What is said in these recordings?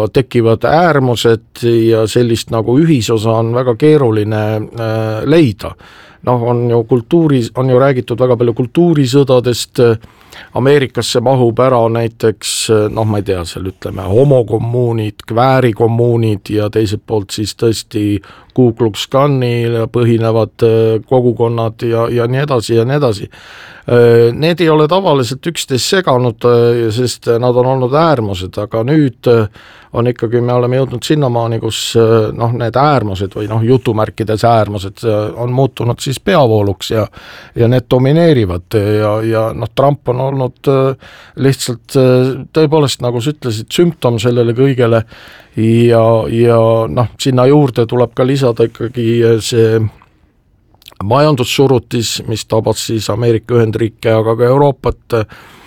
tekivad äärmused ja sellist nagu ühisosa on väga keeruline leida. On ju räägitud väga palju kultuurisõdadest, Ameerikasse mahub ära näiteks, ma ei tea, seal ütleme homokommuunid, kväärikommuunid ja teiselt poolt siis tõesti Ku Klux Klanil põhinevad kogukonnad ja nii edasi ja nii edasi. Need ei ole tavaliselt üksteist seganud, sest nad on olnud äärmused, aga nüüd on ikkagi, me oleme jõudnud sinnamaani, kus need äärmused või jutumärkides äärmused on muutunud siis peavooluks ja need domineerivad ja Trump on olnud lihtsalt tõepoolest, nagu sa ütlesid, sümptom sellele kõigele ja sinna juurde tuleb ka lisada ikkagi see majandussurutis, mis tabas siis Ameerika Ühendriike, aga ka Euroopat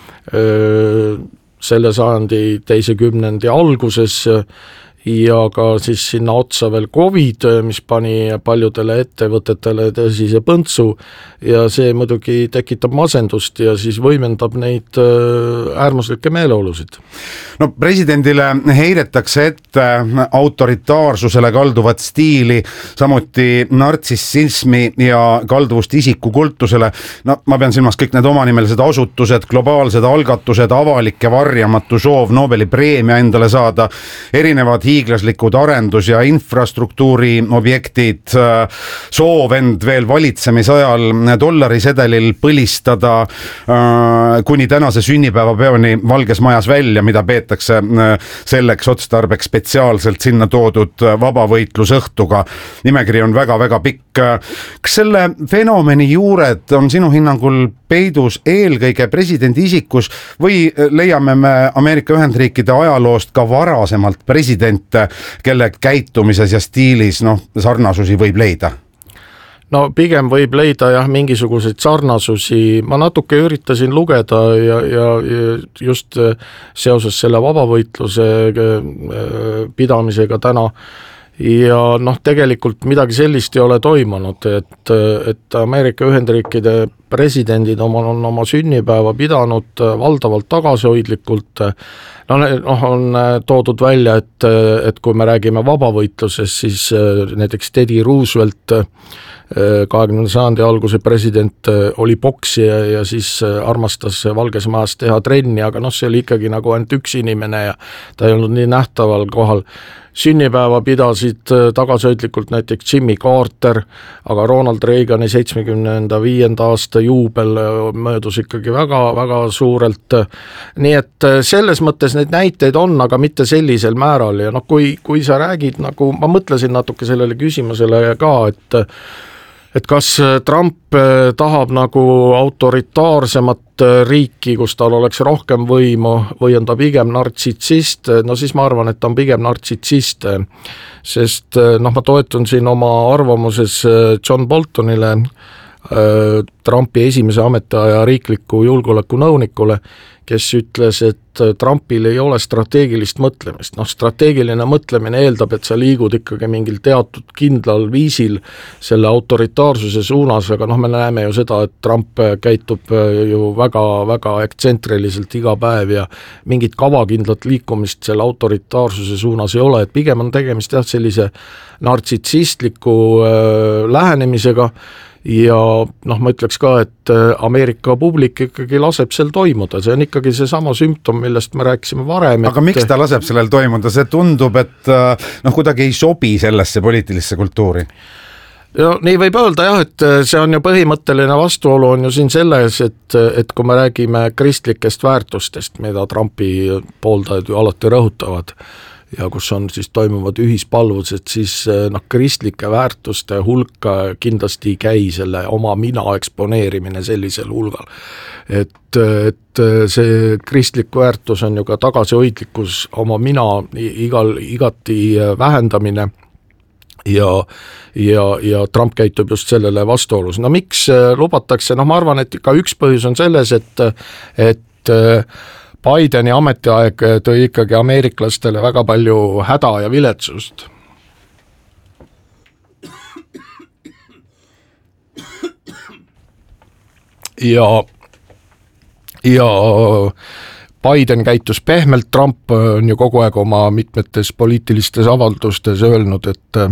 selle sajandi teise kümnendi alguses ja ka siis sinna otsa veel COVID, mis pani paljudele ettevõtetele tõsise põntsu ja see muidugi tekitab masendust ja siis võimendab neid äärmuslikke meeleolusid. Presidendile heidetakse ette autoritaarsusele kalduvat stiili, samuti nartsissismi ja kalduvust isikukultusele. Ma pean silmas kõik need omanimelised asutused, globaalsed algatused, avalik ja varjamatu soov Nobeli preemia endale saada, erinevad hiiglaslikud arendus- ja infrastruktuuri objektid, soov end veel valitsemisajal dollarisedelil põlistada kuni tänase sünnipäevapeoni Valges Majas välja, mida peetakse selleks otstarbeks spetsiaalselt sinna toodud vabavõitlusõhtuga. Nimekiri on väga-väga pikk. Kas selle fenomeni juured on sinu hinnangul peidus eelkõige presidendi isikus või leiame me Ameerika Ühendriikide ajaloost ka varasemalt presidente, kelle käitumises ja stiilis sarnasusi võib leida? Pigem võib leida mingisuguseid sarnasusi, ma natuke üritasin lugeda ja just seoses selle vabavõitluse pidamisega täna ja tegelikult midagi sellist ei ole toimunud, et Ameerika Ühendriikide presidendid on oma sünnipäeva pidanud valdavalt tagasihoidlikult, on toodud välja, et kui me räägime vabavõitlusest, siis näiteks Teddy Roosevelt 20. sajandi alguse president oli poksija ja siis armastas Valges Majas teha trenni, aga see oli ikkagi nagu ainult üks inimene ja ta ei olnud nii nähtaval kohal. Sünnipäeva pidasid tagasihoidlikult näiteks Jimmy Carter, aga Ronald Reagani 75. aasta juubel möödus ikkagi väga-väga suurelt. Nii et selles mõttes neid näiteid on, aga mitte sellisel määral ja kui sa räägid, ma mõtlesin natuke sellele küsimusele ka, et kas Trump tahab nagu autoritaarsemat riiki, kus tal oleks rohkem võimu või on ta pigem nartsissist, siis ma arvan, et ta on pigem nartsissist, sest ma toetun siin oma arvamuses John Boltonile, Trumpi esimese ametiaja riikliku julgeolekunõunikule, kes ütles, et Trumpil ei ole strateegilist mõtlemist. Strateegiline mõtlemine eeldab, et sa liigud ikkagi mingil teatud kindlal viisil selle autoritaarsuse suunas, aga me näeme ju seda, et Trump käitub ju väga-väga ekstsentriliselt iga päev ja mingit kavakindlat liikumist selle autoritaarsuse suunas ei ole, et pigem on tegemist sellise nartsissistliku lähenemisega ja ma ütleks ka, et Ameerika publik ikkagi laseb sel toimuda, see on ikkagi see sama sümptom, millest me rääkisime varem. Aga miks ta laseb sellel toimuda? See tundub, et kuidagi ei sobi sellesse poliitilisse kultuuri. Nii võib öelda et see on ju põhimõtteline vastuolu on ju siin selles, et kui me räägime kristlikest väärtustest, mida Trumpi pooldajad ju alati rõhutavad, ja kus on siis toimuvad ühispalvused, siis kristlike väärtuste hulka kindlasti ei käi selle oma mina eksponeerimine sellisel hulgal. Et see kristlik väärtus on ju ka tagasihoidlikkus oma mina igati vähendamine ja Trump käitub just sellele vastuolus. Miks lubatakse? Ma arvan, et ka üks põhjus on selles, et Bideni ametiaeg tõi ikkagi ameeriklastele väga palju häda ja viletsust. Ja Biden käitus pehmelt, Trump on ju kogu aeg oma mitmetes poliitilistes avaldustes öelnud, et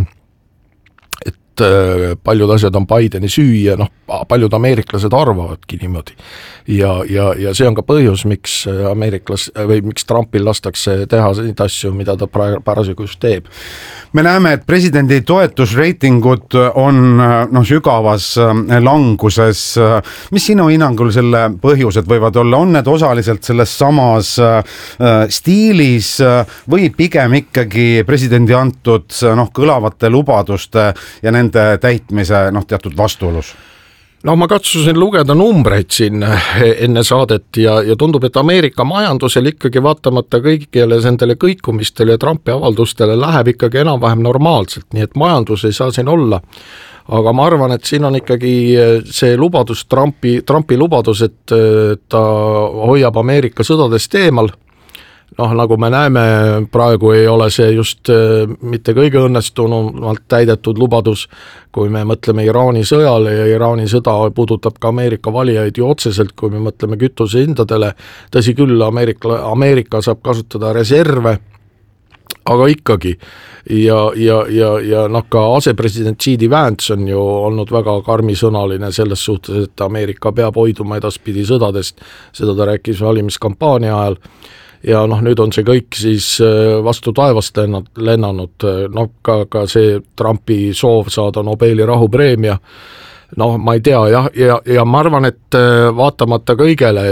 paljud asjad on Bideni süü ja noh, paljud ameeriklased arvavadki niimoodi. Ja see on ka põhjus, miks miks Trumpil lastakse teha neid asju, mida ta parasjagu just teeb. Me näeme, et presidendi toetusreitingud on sügavas languses. Mis sinu hinnangul selle põhjused võivad olla? On need osaliselt selles samas stiilis või pigem ikkagi presidendi antud kõlavate lubaduste ja nende täitmise teatud vastuolus? No ma katsusin lugeda numbreid siin enne saadet ja tundub, et Ameerika majandusel ikkagi vaatamata kõigile nendele kõikumistele ja Trumpi avaldustele läheb ikkagi enam-vähem normaalselt, nii et majandus ei saa siin olla. Aga ma arvan, et siin on ikkagi see lubadus, Trumpi lubadus, et ta hoiab Ameerika sõdadest eemal. Nagu me näeme, praegu ei ole see just mitte kõige õnnestunumalt täidetud lubadus, kui me mõtleme Iraani sõjale ja Iraani sõda puudutab ka Ameerika valijaid ju otseselt, kui me mõtleme kütuse hindadele. Tõsi küll, Ameerika saab kasutada reserve, aga ikkagi. Ja ka asepresident J.D. Vance on ju olnud väga karmisõnaline selles suhtes, et Ameerika peab hoiduma edaspidi sõdadest, seda ta rääkis valimiskampaania ajal. Ja nüüd on see kõik siis vastu taevast lennanud, ka see Trumpi soov saada Nobeli rahupreemia, ma ei tea, ja ma arvan, et vaatamata kõigele,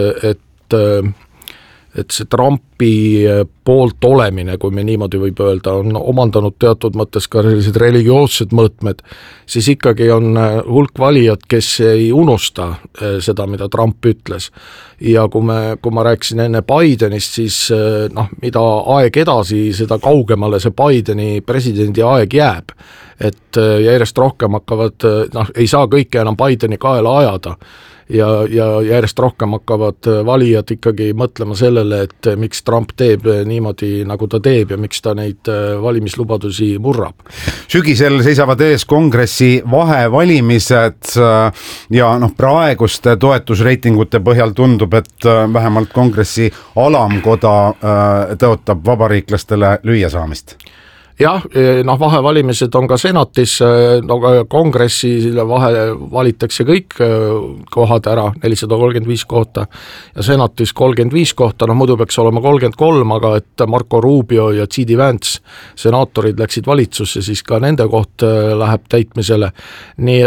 et see Trumpi poolt olemine, kui me niimoodi võib öelda, on omandanud teatud mõttes ka sellised religioossed mõõtmed, siis ikkagi on hulk valijad, kes ei unusta seda, mida Trump ütles. Ja kui ma rääkisin enne Bidenist, siis mida aeg edasi, seda kaugemale see Bideni presidendi aeg jääb. Et järjest rohkem hakkavad, ei saa kõike enam Bideni kaela ajada. Ja järjest rohkem hakkavad valijad ikkagi mõtlema sellele, et miks Trump teeb niimoodi, nagu ta teeb ja miks ta neid valimislubadusi murrab. Sügisel seisavad ees kongressi vahevalimised ja praeguste toetusreitingute põhjal tundub, et vähemalt kongressi alamkoda tõotab vabariiklastele lüüa saamist. Jah, vahevalimised on ka senatis, kongressi valitakse kõik kohad ära, 435 kohta ja senatis 35 kohta, muidu peaks olema 33, aga et Marco Rubio ja J.D. Vance senaatorid läksid valitsusse, siis ka nende koht läheb täitmisele, nii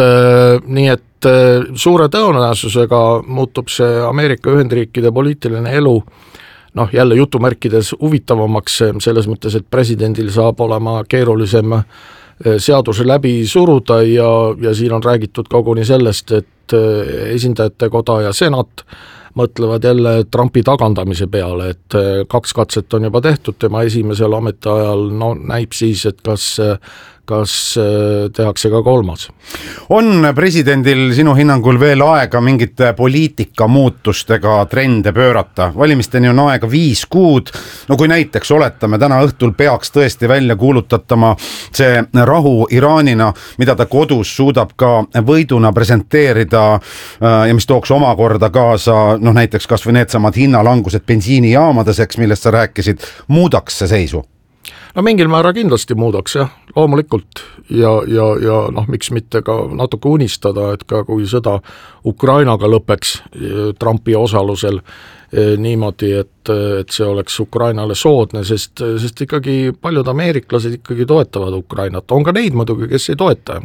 et suure tõenäosusega muutub see Ameerika Ühendriikide poliitiline elu jälle jutumärkides huvitavamaks selles mõttes, et presidendil saab olema keerulisem seaduse läbi suruda ja siin on räägitud koguni sellest, et esindajate koda ja senat mõtlevad jälle Trumpi tagandamise peale, et 2 katset on juba tehtud tema esimesel ametiajal, näib siis, et kas tehakse ka 3. On presidendil sinu hinnangul veel aega mingite poliitika muutustega trende pöörata? Valimisteni on aega 5 kuud. Kui näiteks oletame, täna õhtul peaks tõesti välja kuulutatama see rahu Iraanina, mida ta kodus suudab ka võiduna presenteerida ja mis tooks omakorda kaasa näiteks kas või needsamad hinnalangused bensiinijaamades, millest sa rääkisid, muudaks see seisu? Mingil määra kindlasti muudaks, jah, loomulikult ja miks mitte ka natuke unistada, et ka kui sõda Ukrainaga lõpeks Trumpi osalusel niimoodi, et see oleks Ukrainale soodne, sest ikkagi paljud ameeriklased ikkagi toetavad Ukrainat, on ka neid muidugi, kes ei toeta.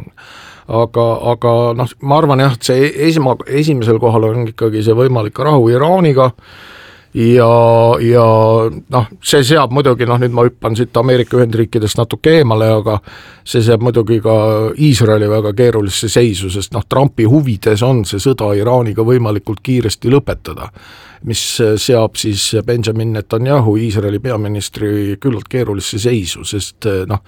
Aga ma arvan jah, et see esimesel kohal on ikkagi see võimalik rahu Iraaniga, ja see seab muidugi, nüüd ma hüppan siit Ameerika Ühendriikidest natuke eemale, aga see seab muidugi ka Iisraeli väga keerulisse seisu, sest Trumpi huvides on see sõda Iraaniga võimalikult kiiresti lõpetada, mis seab siis Benjamin Netanyahu, Iisraeli peaministri küllalt keerulisse seisu, sest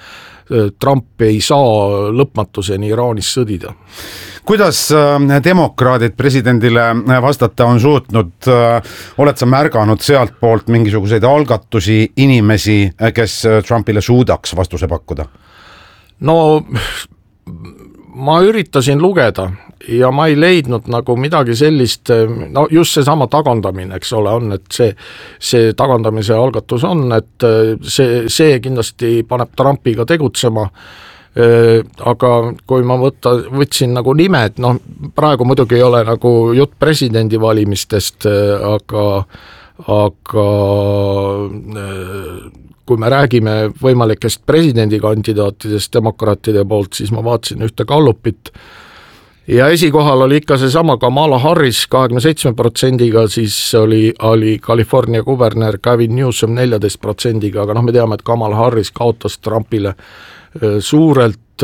Trump ei saa lõpmatuseni Iraanis sõdida. Kuidas demokraadid presidendile vastata on suutnud? Oled sa märganud sealt poolt mingisuguseid algatusi, inimesi, kes Trumpile suudaks vastuse pakkuda? Ma üritasin lugeda, ja ma ei leidnud nagu midagi sellist, no just seesama tagandamine, eks ole, on, et see tagandamise algatus on, et see kindlasti paneb Trumpi ka tegutsema, aga kui ma võtsin nagu nimed, noh praegu muidugi ei ole nagu jutt presidendivalimistest, aga kui me räägime võimalikest presidendikandidaatidest demokraatide poolt, siis ma vaatasin ühte Gallupit ja esikohal oli ikka seesama Kamala Harris 27%-ga, siis oli California kuberner Gavin Newsom 14%-ga, aga noh, me teame, et Kamala Harris kaotas Trumpile suurelt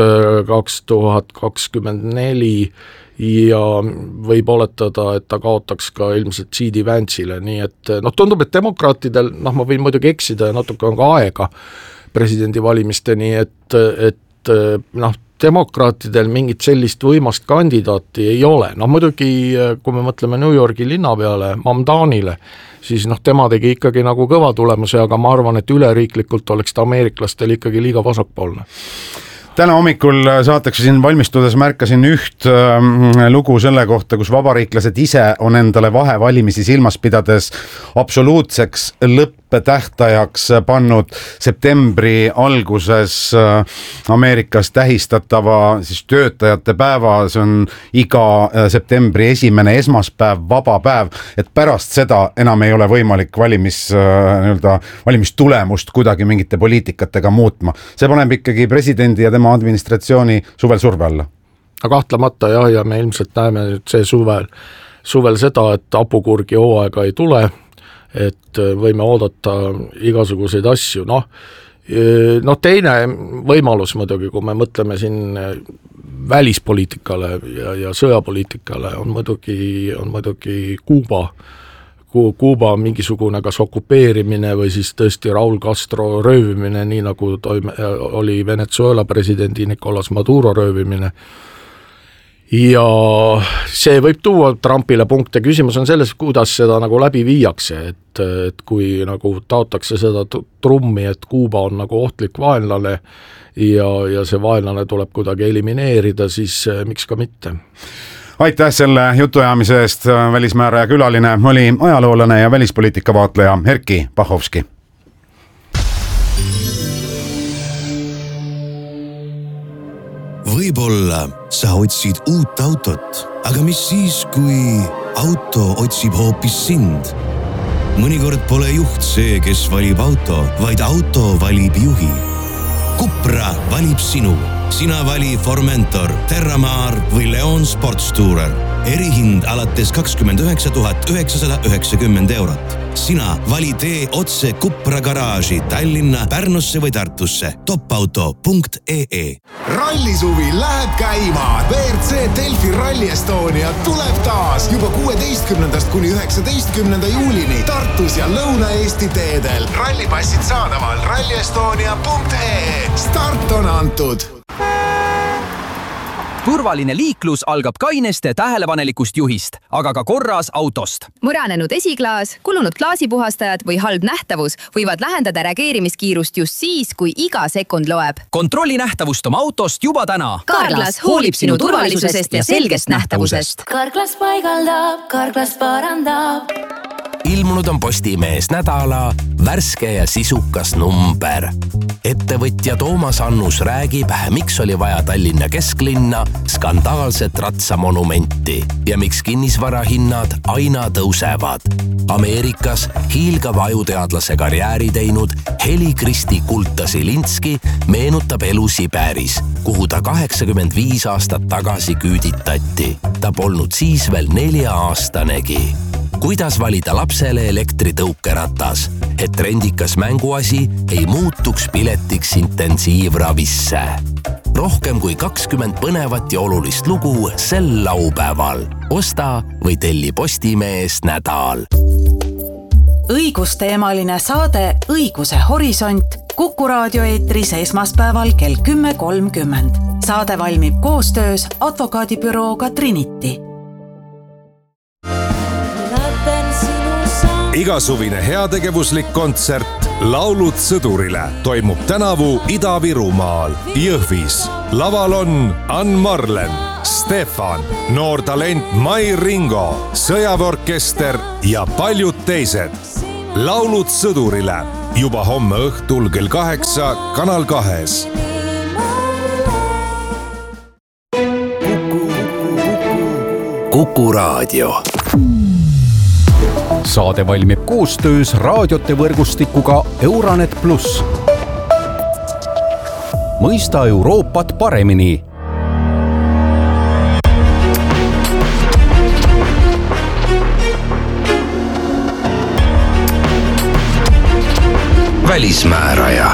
2024 ja võib oletada, et ta kaotaks ka ilmselt C.D. Vance'ile, nii et noh, tundub, et demokraatidel, noh ma võin muidugi eksida ja natuke on ka aega presidendivalimisteni, et noh, demokraatidel mingit sellist võimast kandidaati ei ole, noh muidugi kui me mõtleme New Yorgi linna peale, Mamdanile, siis noh, tema tegi ikkagi nagu kõva tulemuse, aga ma arvan, et üleriiklikult oleks ta ameeriklastel ikkagi liiga vasakpoolne. Täna hommikul saateks siin valmistudes märkasin üht lugu selle kohta, kus vabariiklased ise on endale vahevalimisi silmas pidades absoluutseks lõppetähtajaks pannud septembri alguses Ameerikas tähistatava siis töötajate päeva, see on iga septembri esimene esmaspäev, vaba päev, et pärast seda enam ei ole võimalik valimistulemust kuidagi mingite poliitikatega muutma. See paneb ikkagi presidendi ja tema administratsiooni suvel surve alla. Kahtlemata jah, ja me ilmselt näeme nüüd see suvel seda, et hapukurgi hooaega ei tule, et võime oodata igasuguseid asju, noh teine võimalus muidugi, kui me mõtleme siin välispoliitikale ja sõjapoliitikale, on muidugi Kuuba mingisugune kas okupeerimine või siis tõesti Raul Castro röövimine, nii nagu oli Venezuela presidendi Nicolas Maduro röövimine. Ja see võib tuua Trumpile punkte, küsimus on selles, kuidas seda nagu läbi viiakse, et kui nagu taotakse seda trummi, et Kuuba on nagu ohtlik vaenlane ja see vaenlane tuleb kuidagi elimineerida, siis miks ka mitte. Aitäh selle jutuajamise eest, välismääraja külaline oli ajaloolane ja välispoliitika vaatleja Erkki Bahovski. Võib-olla sa otsid uut autot, aga mis siis, kui auto otsib hoopis sind? Mõnikord pole juht see, kes valib auto, vaid auto valib juhi. Cupra valib sinu. Sina vali Formentor, Terramar või Leon Sportstourer. Erihind alates 29 990 eurot. Sina vali tee otse Cupra garaaži Tallinna, Pärnusse või Tartusse. Topauto.ee. Rallisuvi läheb käima. WRC Delfi Rally Estonia tuleb taas juba 16. kuni 19. juulini Tartus ja Lõuna-Eesti teedel. Rallipassid saadaval rallyestonia.ee. Start on antud. Turvaline liiklus algab kaineste tähelepanelikust juhist, aga ka korras autost. Mõranenud esiklaas, kulunud klaasipuhastajad või halb nähtavus võivad lähendada reageerimiskiirust just siis, kui iga sekund loeb. Kontrolli nähtavust oma autost juba täna. Carglass hoolib sinu turvalisusest ja selgest nähtavusest. Carglass paigaldab, Carglass parandab. Ilmunud on Postimees nädala värske ja sisukas number. Ettevõtja Toomas Annus räägib, miks oli vaja Tallinna kesklinna skandaalset ratsamonumenti ja miks kinnisvarahinnad aina tõusevad. Ameerikas hiilgav ajuteadlase karjääri teinud Heli-Kristi Kulta-Silinski meenutab elu Siberis, kuhu ta 85 aastat tagasi küüditati. Ta polnud siis veel 4-aastanegi. Kuidas valida lapsele elektritõukeratas, et rendikas mänguasi ei muutuks piletiks intensiivravisse. Rohkem kui 20 põnevat ja olulist lugu sel laupäeval. Osta või telli Postimees nädal. Õigusteemaline saade Õiguse horisont Kuku raadio eetris esmaspäeval kell 10.30. Saade valmib koostöös advokaadibürooga Trinity. Igasuvine heategevuslik kontsert Laulud sõdurile toimub tänavu Ida-Virumaal, Jõhvis. Laval on Ann Marlen, Stefan, noor talent Mai Ringo, sõjaväeorkester ja paljud teised. Laulud sõdurile juba homme õhtul kell 8 Kanal 2. Kuku Raadio. Saade valmib koostöös raadiote võrgustikuga Euranet Plus. Mõista Euroopat paremini. Välismääraja.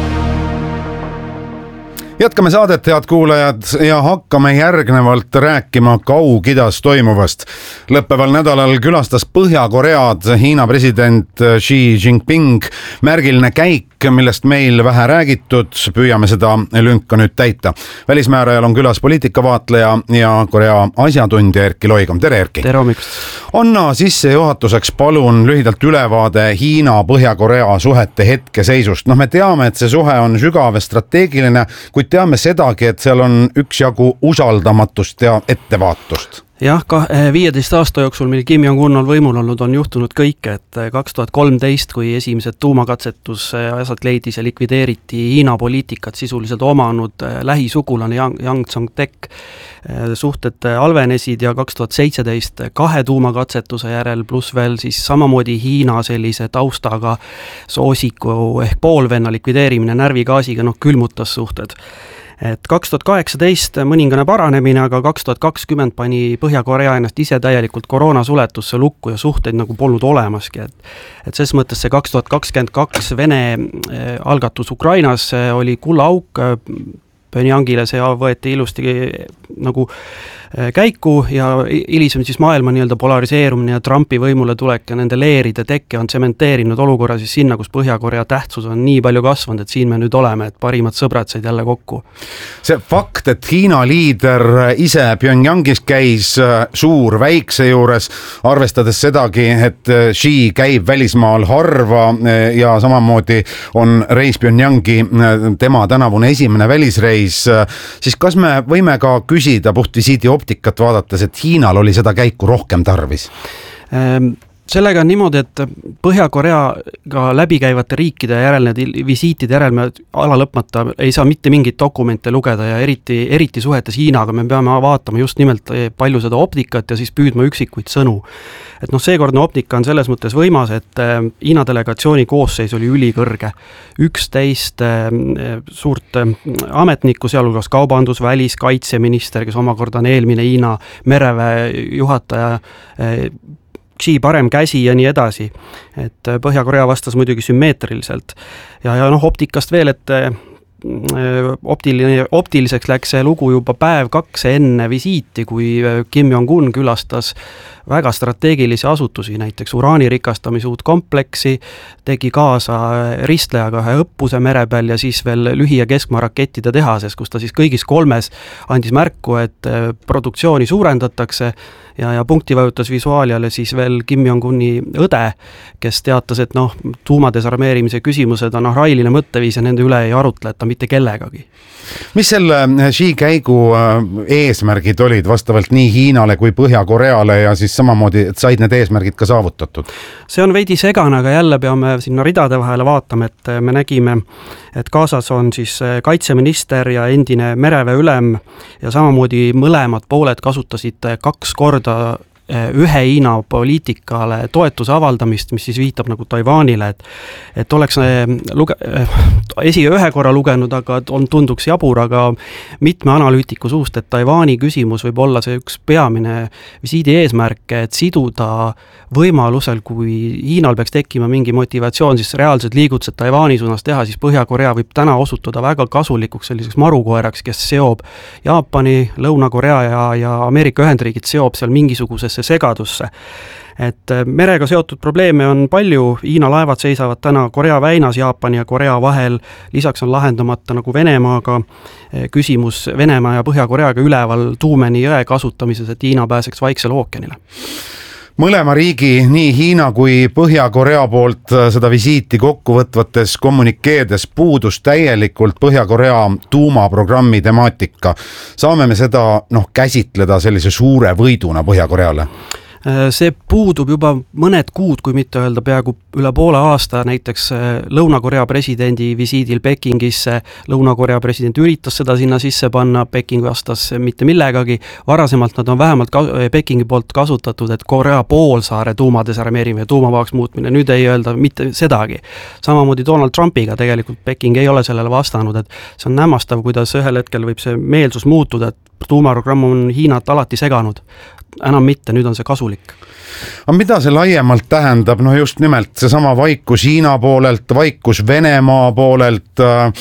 Jätkame saadet, head kuulajad, ja hakkame järgnevalt rääkima Kaug-Idas toimuvast. Lõppeval nädalal külastas Põhja-Koread Hiina president Xi Jinping. Märgiline käik, millest meil vähe räägitud, püüame seda lünka nüüd täita. Välismäärajal on külas poliitikavaatleja ja Korea asjatundja Erki Loigam. Tere, Erki! Tere hommikust! Anna sissejuhatuseks palun lühidalt ülevaade Hiina-Põhja-Korea suhete hetkeseisust. Me teame, et see suhe on sügav ja strateegiline, kuid teame sedagi, et seal on üksjagu usaldamatust ja ettevaatust. Jah, 15 aasta jooksul, mil Kim Jong-un on võimul olnud, on juhtunud kõike, et 2013, kui esimesed tuumakatsetus asjat leidis ja likvideeriti Hiina poliitikat sisuliselt omanud lähisugulane Yang Tsong-tek, suhted halvenesid ja 2017 2 tuumakatsetuse järel pluss veel siis samamoodi Hiina sellise taustaga soosiku ehk poolvenna likvideerimine närvigaasiga külmutas suhted. Et 2018 mõningane paranemine, aga 2020 pani Põhja-Korea ennast ise täielikult koroonasuletusse lukku ja suhteid nagu polnud olemaski. Et ses mõttes see 2022 Vene algatus Ukrainas oli kullaauk. Pyongyangile see võeti ilusti nagu käiku ja hilisem siis maailma nii-öelda polariseerumine ja Trumpi võimule tulek ja nende leeride tekke on tsementeerinud olukorra siis sinna, kus Põhja-Korea tähtsus on nii palju kasvanud, et siin me nüüd oleme, et parimad sõbrad said jälle kokku. See fakt, et Hiina liider ise Pyongyangis käis suur väikse juures, arvestades sedagi, et Xi käib välismaal harva ja samamoodi on reis Pyongyangi tema tänavune esimene välisreis, siis kas me võime ka küsida puhtvisiidi optikat vaadates, et Hiinal oli seda käiku rohkem tarvis? Sellega on niimoodi, et Põhja-Koreaga läbikäivate riikide järel, need visiitide järel me ala lõpmata ei saa mitte mingit dokumente lugeda ja eriti suhetes Hiinaga me peame vaatama just nimelt palju seda optikat ja siis püüdma üksikuid sõnu. Et seekordne optika on selles mõttes võimas, et Hiina delegatsiooni koosseis oli ülikõrge. 11 suurt ametnikku, sealhulgas kaubandus, välis, kaitseminister, kes omakorda on eelmine Hiina mereväe juhataja, Xi parem käsi ja nii edasi. Et Põhja-Korea vastas muidugi sümmeetriliselt. Ja optikast veel, et optiliseks läks see lugu juba päev 2 enne visiiti, kui Kim Jong-un külastas väga strateegilisi asutusi, näiteks uraani rikastamise uut kompleksi, tegi kaasa ristlejaga ühe õppuse mere peal ja siis veel lühi- ja keskmaa rakettide tehases, kus ta siis kõigis 3 andis märku, et produktsiooni suurendatakse ja punkti vajutas visuaaliale siis veel Kim Jong-uni õde, kes teatas, et tuumadesarmeerimise küsimused on railine mõtteviis ja nende üle ei arutleta mitte kellegagi. Mis selle Xi käigu eesmärgid olid vastavalt nii Hiinale kui Põhja-Koreale ja siis samamoodi, et said need eesmärgid ka saavutatud? See on veidi segane, aga jälle peame sinna ridade vahele vaatama, et me nägime, et kaasas on siis kaitseminister ja endine mereväe ülem ja samamoodi mõlemad pooled kasutasid 2 korda ühe Hiina poliitikale toetuse avaldamist, mis siis viitab nagu Taiwanile, et oleks ühe korra lugenud, aga tunduks jabur, aga mitme analüütiku suust, et Taiwani küsimus võib olla see üks peamine visiidi eesmärk, et siduda võimalusel, kui Hiinal peaks tekkima mingi motivatsioon, siis reaalselt liigutused Taiwani suunas teha, siis Põhja-Korea võib täna osutuda väga kasulikuks selliseks marukoeraks, kes seob Jaapani, Lõuna-Korea ja Ameerika Ühendriigid seob seal mingisugusesse segadusse. Et merega seotud probleeme on palju, Hiina laevad seisavad täna Korea väinas Jaapani ja Korea vahel, lisaks on lahendamata nagu Venemaaga küsimus Venemaa ja Põhja-Koreaga üleval Tuumeni jõe kasutamises, et Hiina pääseks Vaiksele ookeanile. mõlema riigi, nii Hiina kui Põhja-Korea poolt seda visiiti kokkuvõtvates kommunikeedes puudus täielikult Põhja-Korea tuumaprogrammi temaatika. Saame me seda käsitleda sellise suure võiduna Põhja-Koreale? See puudub juba mõned kuud, kui mitte öelda peaaegu üle poole aasta, näiteks Lõuna-Korea presidendi visiidil Pekingisse. Lõuna-Korea president üritas seda sinna sisse panna, Peking vastas mitte millegagi. Varasemalt nad on vähemalt Pekingi poolt kasutatud, et Korea poolsaare tuumadesarmeerimine, tuumavabaks muutmine, nüüd ei öelda mitte sedagi. Samamoodi Donald Trumpiga tegelikult Peking ei ole sellele vastanud, et see on hämmastav, kuidas ühel hetkel võib see meelsus muutuda, et tuumaprogramm on Hiinat alati seganud. Enam mitte, nüüd on see kasulik. Aga mida see laiemalt tähendab? Just nimelt seesama vaikus Hiina poolelt, vaikus Venemaa poolelt,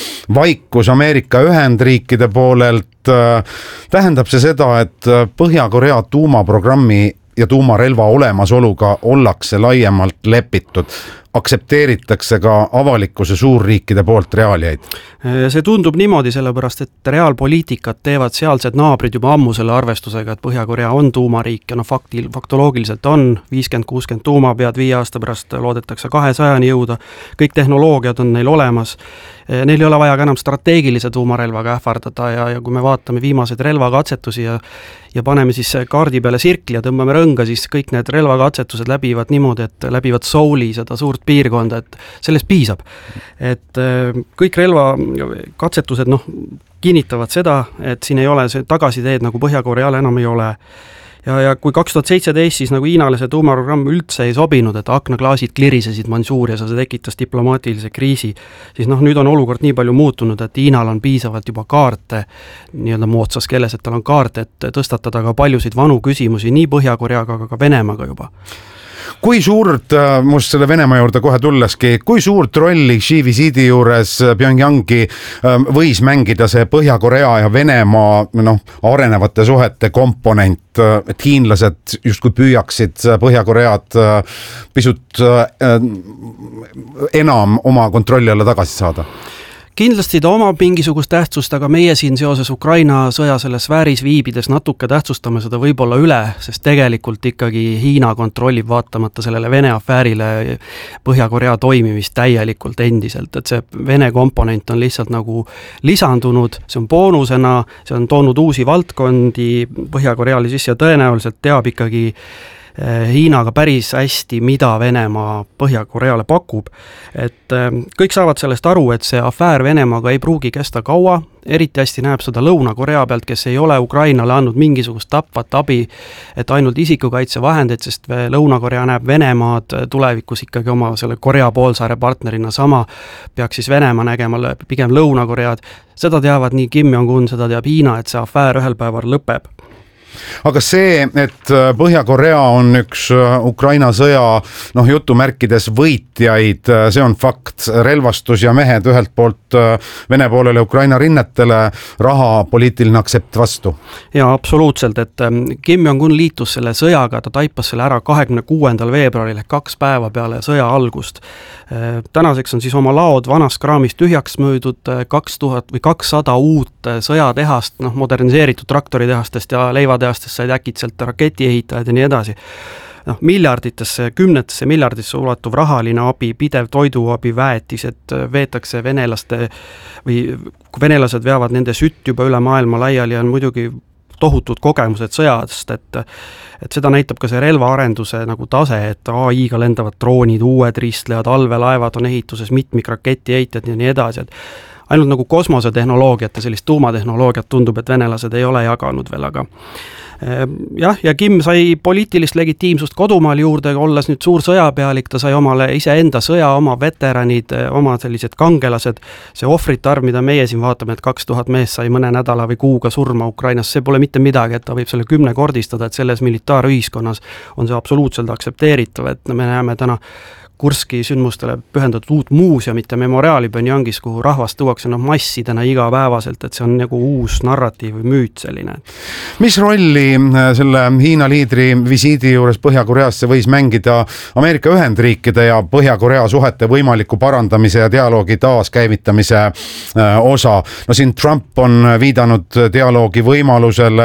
vaikus Ameerika Ühendriikide poolelt. Tähendab see seda, et Põhja-Korea tuumaprogrammi ja tuumarelva olemasoluga ollakse laiemalt lepitud. Aksepteeritakse ka avalikkuse suurriikide poolt reaaliaid? See tundub niimoodi, sellepärast, et reaalpoliitikat teevad sealsed naabrid juba ammu selle arvestusega, et Põhja-Korea on tuumariik ja faktoloogiliselt on 50-60 tuumapead 5 aasta pärast loodetakse 200-ni jõuda, kõik tehnoloogiad on neil olemas, neil ei ole vaja ka enam strateegilise tuumarelvaga ähvardada ja kui me vaatame viimaseid relvakatsetusi ja paneme siis kaardi peale sirkli ja tõmbame rõnga, siis kõik need relvakatsetused läbivad niimoodi, et läbivad Souli, seda suurt piirkonda, et sellest piisab. Et kõik relvakatsetused kinnitavad seda, et siin ei ole see tagasiteed nagu Põhja-Koreale enam ei ole. Ja kui 2017 siis nagu Hiinale see tuumaprogramm üldse ei sobinud, et aknaklaasid klirisesid Mansuurias ja see tekitas diplomaatilise kriisi, siis nüüd on olukord nii palju muutunud, et Hiinal on piisavalt juba kaarte, nii-öelda moodsas keeles, et tal on kaart, et tõstatada ka paljusid vanu küsimusi nii Põhja-Koreaga, aga ka Venemaaga juba. Kui suurt, must selle Venemaa juurde kohe tulleski, kui suurt rolli Xi visiidi juures Pyongyangi võis mängida see Põhja-Korea ja Venemaa arenevate suhete komponent, et hiinlased justkui püüaksid Põhja-Koread pisut enam oma kontrolli alla tagasi saada? Kindlasti ta omab mingisugust tähtsust, aga meie siin seoses Ukraina sõja selles sfääris viibides natuke tähtsustame seda võib-olla üle, sest tegelikult ikkagi Hiina kontrollib vaatamata sellele Vene afäärile Põhja-Korea toimimist täielikult endiselt, et see Vene komponent on lihtsalt nagu lisandunud, see on boonusena, see on toonud uusi valdkondi Põhja-Koreale sisse ja tõenäoliselt teab ikkagi Hiinaga päris hästi, mida Venemaa Põhja-Koreale pakub. Et kõik saavad sellest aru, et see afäär Venemaaga ei pruugi kesta kaua, eriti hästi näeb seda Lõuna-Korea pealt, kes ei ole Ukrainale andnud mingisugust tapvat abi, et ainult isikukaitsevahendeid, sest Lõuna-Korea näeb Venemaad tulevikus ikkagi oma selle Korea poolsaare partnerina sama, peaks siis Venemaa nägema pigem Lõuna-Koread. Seda teavad nii Kim Jong-un, seda teab Hiina, et see afäär ühel päeval lõpeb. Aga see, et Põhja-Korea on üks Ukraina sõja jutumärkides võitjaid, see on fakt. Relvastus ja mehed ühelt poolt Vene poolele Ukraina rinnetele, raha, poliitiline aksept vastu. Ja absoluutselt, et Kim Jong-un liitus selle sõjaga, ta taipas selle ära 26. veebruaril ehk 2 päeva peale sõja algust. Tänaseks on siis oma laod vanast kraamist tühjaks möödud 2000 või 200 uut sõjatehast, moderniseeritud traktoritehastest ja leivatehastest said äkitselt raketiehitajad ja nii edasi. Miljarditesse, 10 miljardisse ulatuv rahaline abi, pidev toiduabi, väetised veetakse venelaste või kui venelased veavad nende sütt juba üle maailma laiali, on muidugi tohutud kogemused sõjast, et seda näitab ka see relvaarenduse nagu tase, et AI-ga lendavad droonid, uued ristlejad, allveelaevad on ehituses, mitmikraketiehitajad ja nii edasi, et ainult nagu kosmosetehnoloogiat ja sellist tuumatehnoloogiat tundub, et venelased ei ole jaganud veel, aga jah, ja Kim sai poliitilist legitiimsust kodumaal juurde, olles nüüd suur sõjapealik, ta sai omale iseenda sõja, oma veteranid, oma sellised kangelased, see ohvrite arv, mida meie siin vaatame, et 2000 mees sai mõne nädala või kuuga surma Ukrainas, see pole mitte midagi, et ta võib selle 10 kordistada, et selles militaarühiskonnas on see absoluutselt aksepteeritav, et me näeme täna Kurski sündmustele pühendatud uut muuseumit ja memoriaali Pyongyangis, kuhu rahvast tuuakse massidena igapäevaselt, et see on nagu uus narratiiv või müüt selline. Mis rolli selle Hiina liidri visiidi juures Põhja-Koreasse võis mängida Ameerika Ühendriikide ja Põhja-Korea suhete võimaliku parandamise ja dialoogi taaskäivitamise osa? No siin Trump on viidanud dialoogi võimalusele,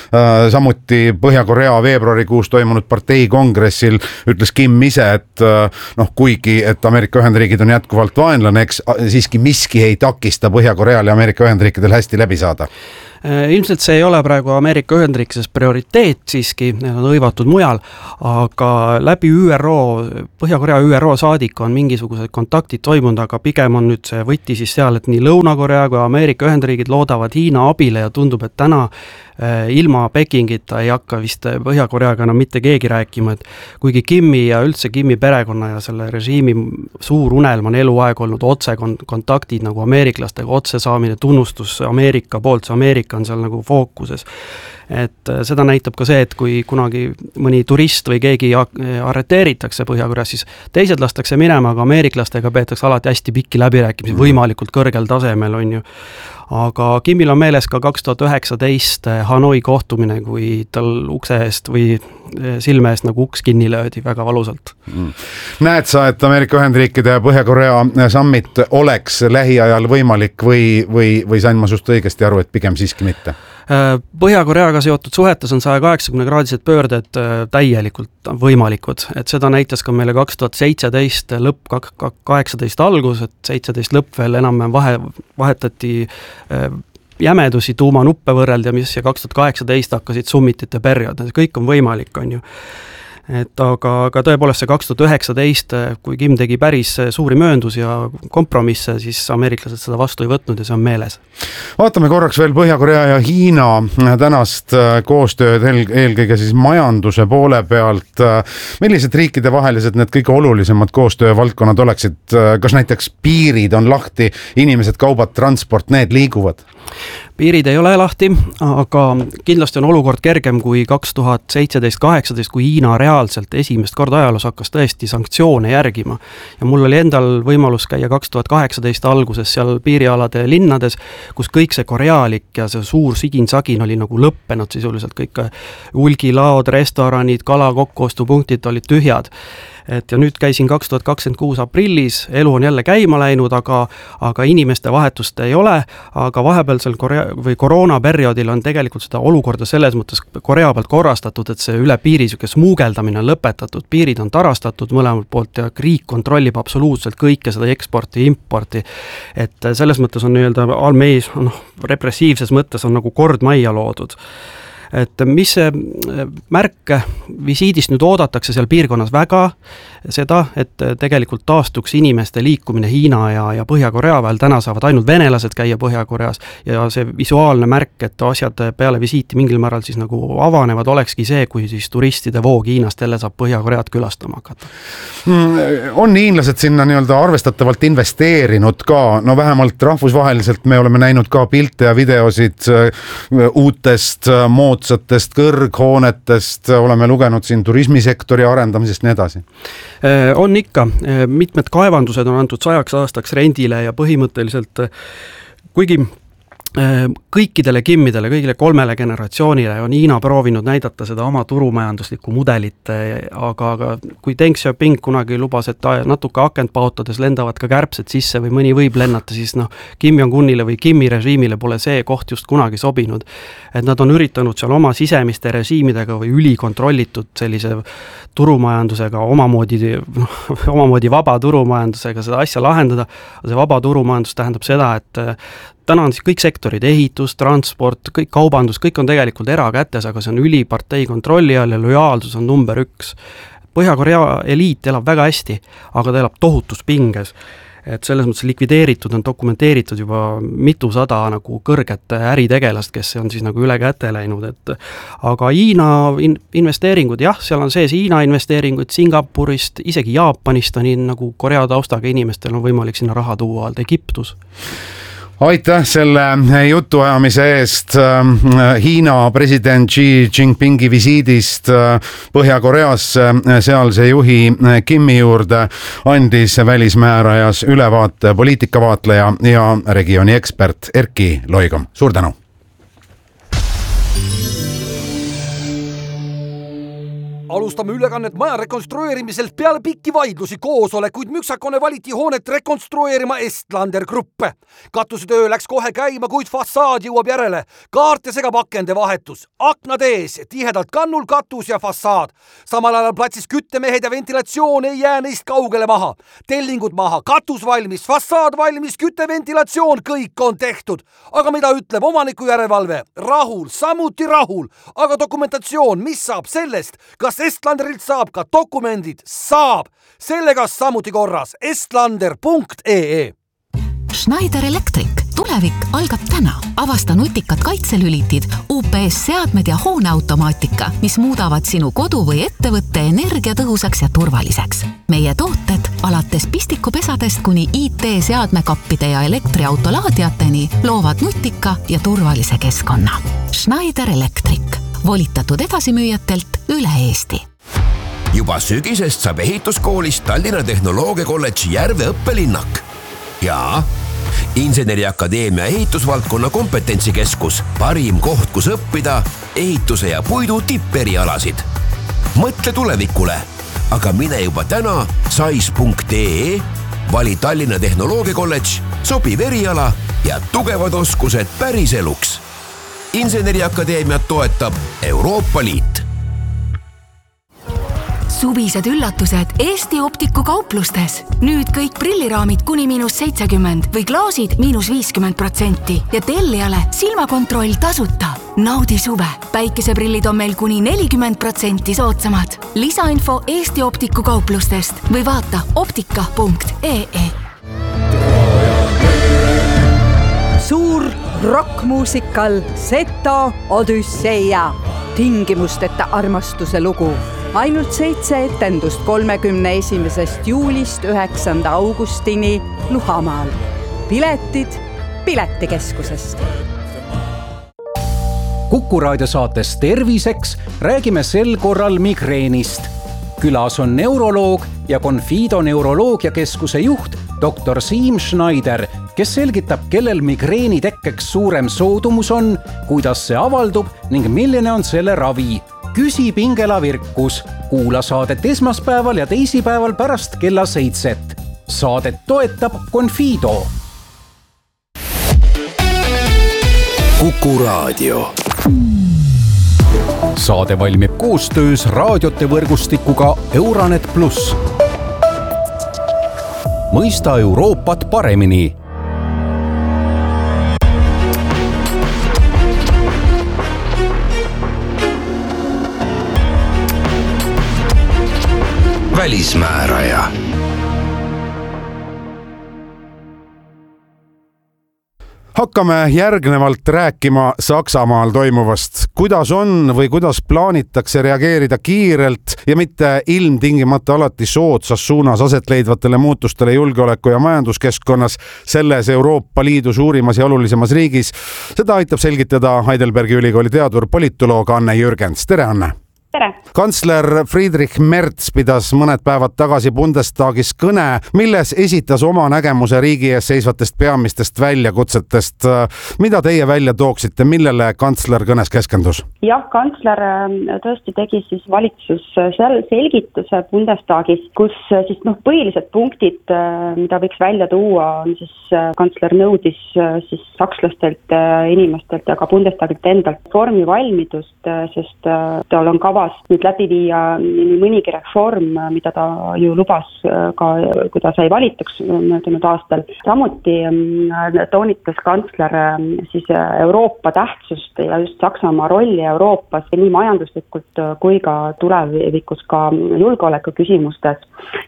samuti Põhja-Korea veebruarikuus toimunud parteikongressil ütles Kim ise, et kuigi, et Ameerika Ühendriigid on jätkuvalt vaenlane, eks siiski miski ei takista Põhja-Koreal ja Ameerika Ühendriikidel hästi läbi saada. Ilmselt see ei ole praegu Ameerika Ühendriikides prioriteet siiski, need on hõivatud mujal, aga läbi ÜRO, Põhja-Korea ÜRO saadik on mingisugused kontaktid toimunud, aga pigem on nüüd see võti siis seal, et nii Lõuna-Korea kui Ameerika Ühendriigid loodavad Hiina abile ja tundub, et täna ilma Pekingita ei hakka vist Põhja-Koreaga enam mitte keegi rääkima, et kuigi Kimi ja üldse Kimi perekonna ja selle režiimi suur unelm on eluaeg olnud otse kontaktid nagu ameeriklastega, otse saamine, tunnustus Ameerika poolt, see Ameerika on seal nagu fookuses. Et seda näitab ka see, et kui kunagi mõni turist või keegi arreteeritakse Põhja-Koreas, siis teised lastakse minema, aga ameeriklastega peetakse alati hästi pikki läbirääkimisi, võimalikult kõrgel tasemel on ju. Aga Kimil on meeles ka 2019 Hanoi kohtumine, kui tal ukse eest või silme eest nagu uks kinni löödi väga valusalt. Näed sa, et Ameerika Ühendriikide ja Põhja-Korea summit oleks lähiajal võimalik või sain ma sust õigesti aru, et pigem siiski mitte? Põhja-Koreaga seotud suhetes on 180-kraadised pöörded täielikult võimalikud, et seda näitas ka meile 2017 lõpp, 18 algus, et 17 lõpp veel enam-vähem vahetati jämedusi tuumanuppe võrrelda, mis ja 2018 hakkasid summitite periood, kõik on võimalik, on ju. Et aga tõepoolest see 2019, kui Kim tegi päris suuri mööndus ja kompromisse, siis ameeriklased seda vastu ei võtnud ja see on meeles. Vaatame korraks veel Põhja-Korea ja Hiina tänast koostööd eelkõige siis majanduse poole pealt. Millised riikide vahelised need kõige olulisemad koostöövaldkonnad oleksid? Kas näiteks piirid on lahti, inimesed, kaubad, transport, need liiguvad? Piirid ei ole lahti, aga kindlasti on olukord kergem kui 2017-18, kui Hiina reaalselt esimest korda ajaloos hakkas tõesti sanktsioone järgima. Ja mul oli endal võimalus käia 2018 alguses seal piirialade linnades, kus kõik see korealik ja see suur sigin-sagin oli nagu lõppenud sisuliselt, kõik hulgilaod, restoranid, kala kokkuostupunktid olid tühjad. Et ja nüüd käisin 2026 aprillis, elu on jälle käima läinud, aga inimeste vahetust ei ole, aga vahepealsel koroonaperioodil on tegelikult seda olukorda selles mõttes Korea pealt korrastatud, et see üle piiri smuugeldamine on lõpetatud, piirid on tarastatud mõlemalt poolt ja riik kontrollib absoluutselt kõike seda eksporti ja importi. Et selles mõttes on nii-öelda almeis, repressiivses mõttes on nagu kord majja loodud. Et mis märk visiidist nüüd oodatakse seal piirkonnas väga seda, et tegelikult taastuks inimeste liikumine Hiina ja Põhja-Korea vahel, täna saavad ainult venelased käia Põhja-Koreas ja see visuaalne märk, et asjad peale visiiti mingil määral siis nagu avanevad, olekski see, kui siis turistide voog Hiinast jälle saab Põhja-Koread külastama hakata. On hiinlased sinna nii-öelda arvestatavalt investeerinud ka, no vähemalt rahvusvaheliselt me oleme näinud ka pilte ja videosid uutest moodsatest kõrghoonetest, oleme lugenud siin turismisektori arendamisest nii edasi. On ikka, mitmed kaevandused on antud 100 aastaks rendile ja põhimõtteliselt kuigi kõikidele Kimmidele, kõigile 3 generatsioonile on Hiina proovinud näidata seda oma turumajanduslikku mudelit, aga kui Deng Xiaoping kunagi lubas, et natuke akent paotades lendavad ka kärbsed sisse või mõni võib lennata, siis Kim Jong-unile või Kimi režiimile pole see koht just kunagi sobinud. Et nad on üritanud seal oma sisemiste režiimidega või ülikontrollitud sellise turumajandusega, omamoodi vaba turumajandusega seda asja lahendada. See vaba turumajandus tähendab seda, et täna on siis kõik sektorid, ehitus, transport, kõik kaubandus, kõik on tegelikult erakätes, aga see on ülipartei kontrolli all ja lojaalsus on number 1. Põhja-Korea eliit elab väga hästi, aga ta elab tohutus pinges. Et selles mõttes likvideeritud on dokumenteeritud juba mitusada nagu kõrget äritegelast, kes on siis nagu üle käte läinud, et aga Hiina investeeringud, jah, seal on sees Hiina investeeringuid Singapurist, isegi Jaapanist on nagu Korea taustaga inimestel on võimalik sinna raha tuua, Egiptus. aitäh selle jutuajamise eest Hiina president Xi Jinpingi visiidist Põhja-Koreasse. Sealse juhi Kimi juurde andis välismäärajas ülevaate poliitikavaatleja ja regiooni ekspert Erki Loigom. Suur tänu! Alustame ülekannet maja rekonstrueerimiselt peale pikki vaidlusi koosolekuid müksakone valiti hoonet rekonstrueerima Estlander Gruppe. Katusetöö läks kohe käima, kuid fassaad jõuab järele. Kaart ja segab akende vahetus. Aknad ees, tihedalt kannul katus ja fassaad. Samal ajal platsis küttemehed ja ventilatsioon ei jää neist kaugele maha. Tellingud maha, katus valmis, fassaad valmis, kütteventilatsioon, kõik on tehtud. Aga mida ütleb omaniku järelevalve? Rahul, samuti rahul. Aga dokumentatsioon, mis saab sellest? Kas Estlanderilt saab ka dokumendid? Saab! Sellega samuti korras. Estlander.ee Schneider Electric. Tulevik algab täna. Avasta nutikad kaitselülitid, UPS-seadmed ja hooneautomaatika, mis muudavad sinu kodu või ettevõtte energiatõhusaks ja turvaliseks. Meie tooted alates pistikupesadest kuni IT-seadmekappide ja elektriautolaadiateni loovad nutika ja turvalise keskkonna. Schneider Electric. Volitatud edasimüüjatelt üle Eesti. Juba sügisest saab ehituskoolist Tallinna Tehnoloogiakolledži Järve õppelinnak. Ja Inseneriakadeemia ehitusvaldkonna kompetentsikeskus, parim koht, kus õppida ehituse ja puidu tipperialasid. Mõtle tulevikule, aga mine juba täna sais.ee, vali Tallinna Tehnoloogiakolledž, sobiv eriala ja tugevad oskused päriseluks. Inseneriakadeemiat toetab Euroopa Liit. Suvised üllatused Eesti Optiku kauplustes. Nüüd kõik prilliraamid kuni -70% või klaasid -50% ja tellijale silmakontroll tasuta. Naudi suve. Päikeseprillid on meil kuni 40% soodsamad. Lisainfo Eesti Optiku kauplustest või vaata optika.ee. Suur rockmuusikal Seto Odüsseia. Tingimusteta armastuse lugu. Ainult 7 etendust 31. juulist 9. augustini Luhamaal. Piletid Piletikeskusest. Kuku raadio saates Terviseks räägime sel korral migreenist. Külas on neuroloog ja Confido neuroloogiakeskuse juht Dr. Siim Schneider, kes selgitab, kellel migreeni tekkeks suurem soodumus on, kuidas see avaldub ning milline on selle ravi. Küsi Pingela Virkus. Kuula saadet esmaspäeval ja teisipäeval pärast kella 7. Saadet toetab Confido. Kuku raadio. Saade valmib koostöös raadiote võrgustikuga Euronet Plus. Mõista Euroopat paremini. Välismääraja. Hakkame järgnevalt rääkima Saksamaal toimuvast. Kuidas on või kuidas plaanitakse reageerida kiirelt ja mitte ilmtingimata alati soodsas suunas aset leidvatele muutustele julgeoleku- ja majanduskeskkonnas selles Euroopa Liidu suurimas ja olulisemas riigis. Seda aitab selgitada Heidelbergi ülikooli teadur politoloog Anne Jürgens. Tere, Anne! Tere! Kantsler Friedrich Merz pidas mõned päevad tagasi Bundestagis kõne, milles esitas oma nägemuse riigi ees seisvatest peamistest väljakutsetest. Mida teie välja tooksite, millele kantsler kõnes keskendus? Jah, kantsler tõesti tegi siis valitsus selgituse Bundestagis, kus siis põhilised punktid, mida võiks välja tuua, on siis kantsler nõudis siis sakslastelt inimestelt ja ka Bundestagilt endalt reformi valmidust, sest tal on kava nüüd läbi viia nii mõnigi reform, mida ta ju lubas ka, kui ta sai valituks möödunud aastal. Samuti toonitas kantsler siis Euroopa tähtsust ja just Saksamaa rolli Euroopas nii majanduslikult kui ka tulevikus ka julgeoleku küsimustes.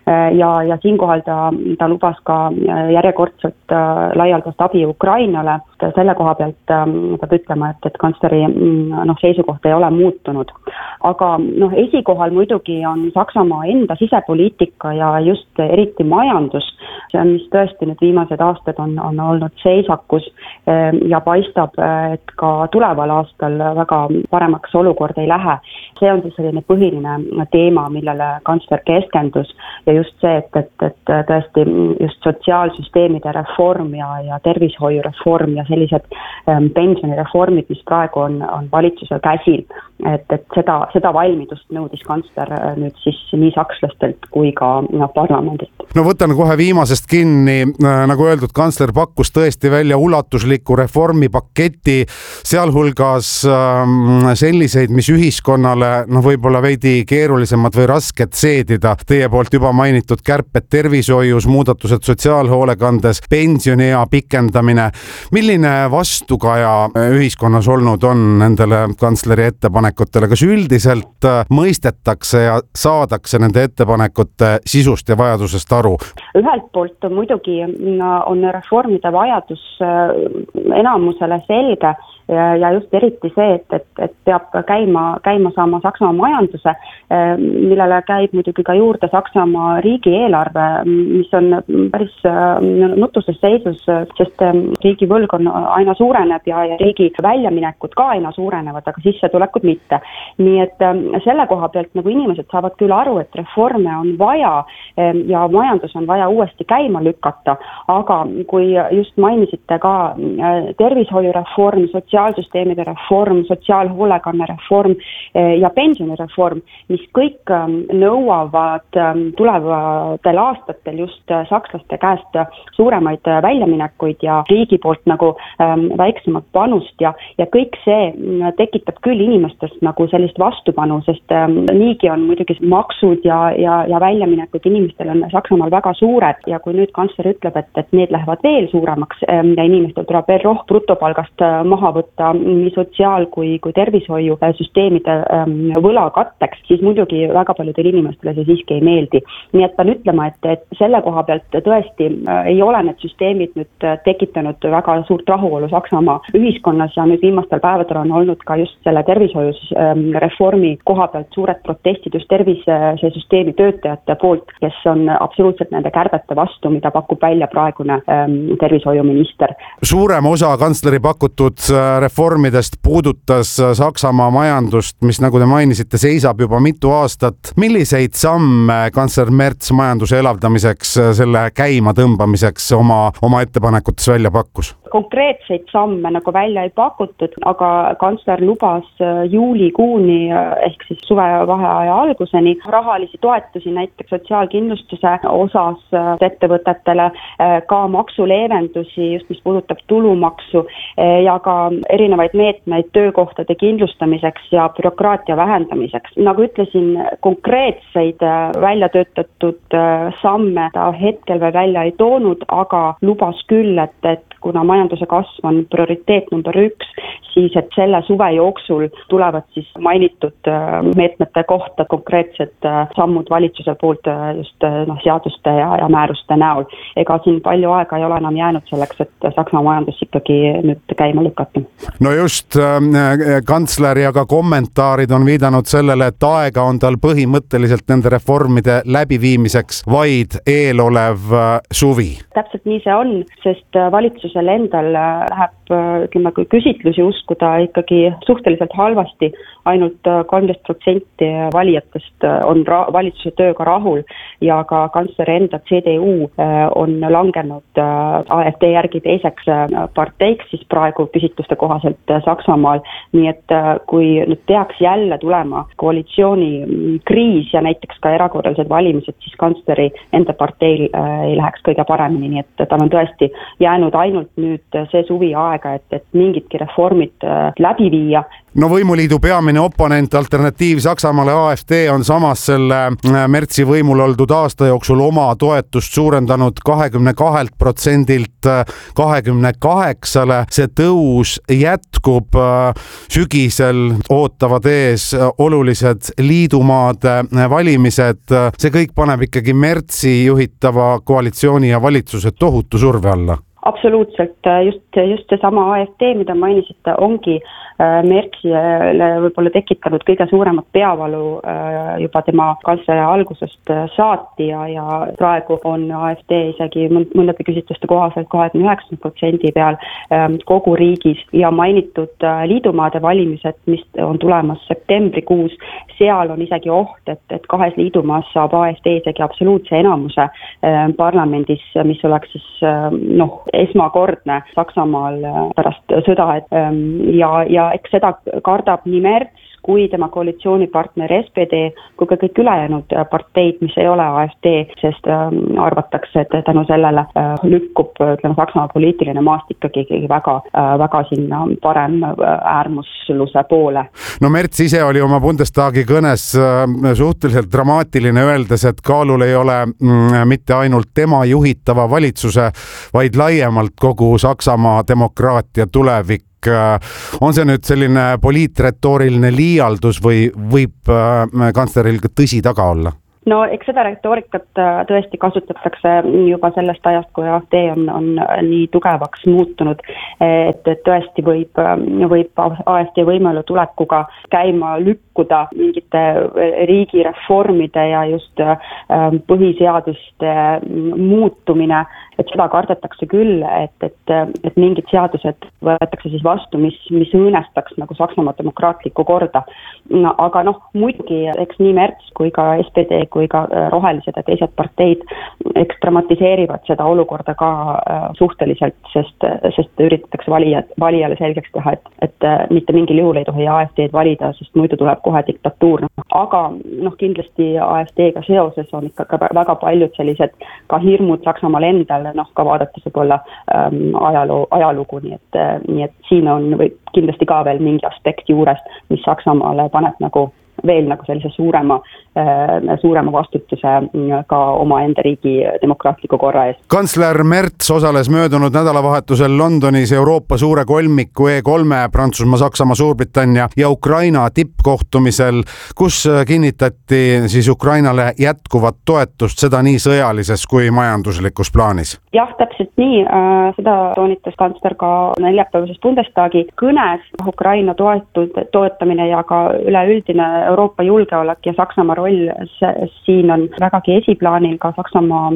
Ja siinkohal ta lubas ka järjekordselt laialdast abi Ukrainale et selle koha pealt peab ütlema, et kantsleri seisukoht ei ole muutunud. Aga esikohal muidugi on Saksamaa enda sisepoliitika ja just eriti majandus, mis tõesti nüüd viimased aastad on olnud seisakus ja paistab, et ka tuleval aastal väga paremaks olukord ei lähe. See on siis selline põhiline teema, millele kantsler keskendus ja just see, et tõesti just sotsiaalsüsteemide reform ja tervishoiureform ja sellised pensionireformid, mis praegu on valitsusel käsil, et seda valmidust nõudis kantsler nüüd siis nii sakslastelt kui ka parlamendilt. No võtan kohe viimasest kinni, nagu öeldud, kantsler pakkus tõesti välja ulatusliku reformipaketi, sealhulgas selliseid, mis ühiskonnale võib-olla veidi keerulisemad või rasked seedida. Teie poolt juba mainitud kärped tervishoius, muudatused sotsiaalhoolekandes, pensioniea pikendamine. Milline vastukaja ühiskonnas olnud on nendele kantsleri ettepanekutele? Kas üldiselt mõistetakse ja saadakse nende ettepanekute sisust ja vajadusest aru? Ühelt poolt muidugi on reformide vajadus enamusele selge ja just eriti see, et peab käima saama Saksamaa majanduse, millele käib muidugi ka juurde Saksamaa riigieelarve, mis on päris nutuses seisus, sest riigi võlg on aina suureneb ja riigi väljaminekud ka aina suurenevad, aga sissetulekud mitte. Nii et selle koha pealt inimesed saavad küll aru, et reforme on vaja ja majandus on vaja uuesti käima lükata, aga kui just mainisite ka tervishoiureform, sotsiaalsüsteemide reform, sotsiaalhoolekanne reform ja pensionireform, mis kõik nõuavad tulevatel aastatel just sakslaste käest suuremaid väljaminekuid ja riigi poolt väiksemat panust ja kõik see tekitab küll inimestest sellist vastupanu, sest niigi on muidugi maksud ja väljaminekud inimestel on Saksamaal väga suured ja kui nüüd kantsler ütleb, et need lähevad veel suuremaks ja inimestel tuleb veel brutopalgast maha võtta nii sotsiaal- kui tervishoiusüsteemide võla katteks, siis muidugi väga paljudel inimestele see siiski ei meeldi. Nii et pean ütlema, et selle koha pealt tõesti ei ole need süsteemid nüüd tekitanud väga suurt rahuolu Saksamaa ühiskonnas ja nüüd viimastel päevadel on olnud ka just selle tervishoiusreformi koha pealt suured protestid just tervisesüsteemi töötajate poolt, kes on absoluutselt nende kärbete vastu, mida pakub välja praegune tervishoiuminister. Suurem osa kantsleri pakutud reformidest puudutas Saksamaa majandust, mis nagu te mainisite, seisab juba mitu aastat. Milliseid samme kantsler Merz majanduse elavdamiseks, selle käima tõmbamiseks oma ettepanekutes välja pakkus? Konkreetseid samme välja ei pakutud, aga kantsler lubas juulikuuni ehk siis suvevaheaja alguseni rahalisi toetusi näiteks sotsiaalkindlustuse osas ettevõtetele, ka maksuleevendusi, just mis puudutab tulumaksu ja ka erinevaid meetmeid töökohtade kindlustamiseks ja bürokraatia vähendamiseks. Nagu ütlesin, konkreetseid välja töötatud samme ta hetkel veel välja ei toonud, aga lubas küll, et kuna majanduse kasv on prioriteet number 1, siis et selle suve jooksul tulevad siis mainitud meetmete kohta konkreetsed sammud valitsuse poolt just seaduste ja määruste näol. Ega siin palju aega ei ole enam jäänud selleks, et Saksamaa majandus ikkagi nüüd käima lükata. No just, kantsler ja ka kommentaarid on viidanud sellele, et aega on tal põhimõtteliselt nende reformide läbiviimiseks vaid eelolev suvi. Täpselt nii see on, sest valitsusel endal läheb, kui küsitlusi uskuda, ikkagi suhteliselt halvasti. Ainult 13% valijatest on valitsuse tööga rahul ja ka kantsleri enda CDU on langenud AfD järgi teiseks parteiks siis praegu küsitluste kohaselt Saksamaal. Nii et kui nüüd peaks jälle tulema koalitsiooni kriis ja näiteks ka erakorralised valimised, siis kantsleri enda parteil ei läheks kõige paremini, nii et tal on tõesti jäänud ainult nüüd see suvi aega, et mingidki reformid läbi viia. No võimuliidu peamine oponent Alternatiiv Saksamaale AfD on samas selle Merzi võimul oldud aasta jooksul oma toetust suurendanud 22%-lt 28%. See tõus jätkub, sügisel ootavad ees olulised liidumaade valimised. See kõik paneb ikkagi Merzi juhitava koalitsiooni ja valitsuse tohutu surve alla. absoluutselt, just seesama AfD, mida mainisite, ongi Merzile võib-olla tekitanud kõige suuremat peavalu juba tema kantsleri algusest saati ja praegu on AfD isegi mõndade küsitluste kohaselt 29% peal kogu riigis ja mainitud liidumaade valimised, mis on tulemas septembrikuus, seal on isegi oht, et 2 liidumaas saab AfD isegi absoluutse enamuse parlamendis, mis oleks siis esmakordne Saksamaal pärast sõda, ja eks seda kardab nii Merz kui tema koalitsioonipartner SPD, kui ka kõik ülejäänud parteid, mis ei ole AfD, sest arvatakse, et tänu sellele lükkub Saksamaa poliitiline maast ikkagi väga sinna parem äärmusluse poole. No Merz ise oli oma Bundestagi kõnes suhteliselt dramaatiline, öeldes, et kaalul ei ole mitte ainult tema juhitava valitsuse, vaid laiemalt kogu Saksamaa demokraatia tulevik. On see nüüd selline poliitretooriline liialdus või võib kantsleril ka tõsi taga olla? No eks seda retoorikat tõesti kasutatakse juba sellest ajast, kui AfD on nii tugevaks muutunud, et tõesti võib AfD võimelu tulekuga käima lükkuda mingite riigireformide ja just põhiseaduste muutumine, et seda kardetakse küll, et mingid seadused võetakse siis vastu, mis õõnestaks nagu Saksamaa demokraatlikku korda. Aga muidugi, eks nii Merz kui ka SPD kui ka rohelised ja teised parteid dramatiseerivad seda olukorda ka suhteliselt, sest üritatakse valijale selgeks teha, et mitte mingil juhul ei tohi AfD-d valida, sest muidu tuleb kohe diktatuur. Aga kindlasti AfD-ga seoses on ikka väga paljud sellised ka hirmud Saksamaal endal, ka vaadates võib-olla ajalugu, nii et siin on kindlasti ka veel mingi aspekt juures, mis Saksamaale paneb veel sellise suurema vastutuse ka omaenda riigi demokraatliku korra ees. Kantsler Merz osales möödunud nädalavahetusel Londonis Euroopa suure kolmiku E3, Prantsusmaa, Saksamaa, Suurbritannia ja Ukraina tippkohtumisel, kus kinnitati siis Ukrainale jätkuvat toetust, seda nii sõjalises kui majanduslikus plaanis. Jah, täpselt nii. Seda toonitas kantsler ka neljapäevases Bundestagi kõnes. Ukraina toetamine ja ka üleüldine Euroopa julgeolek ja Saksamaa roll siin on vägagi esiplaanil ka Saksamaa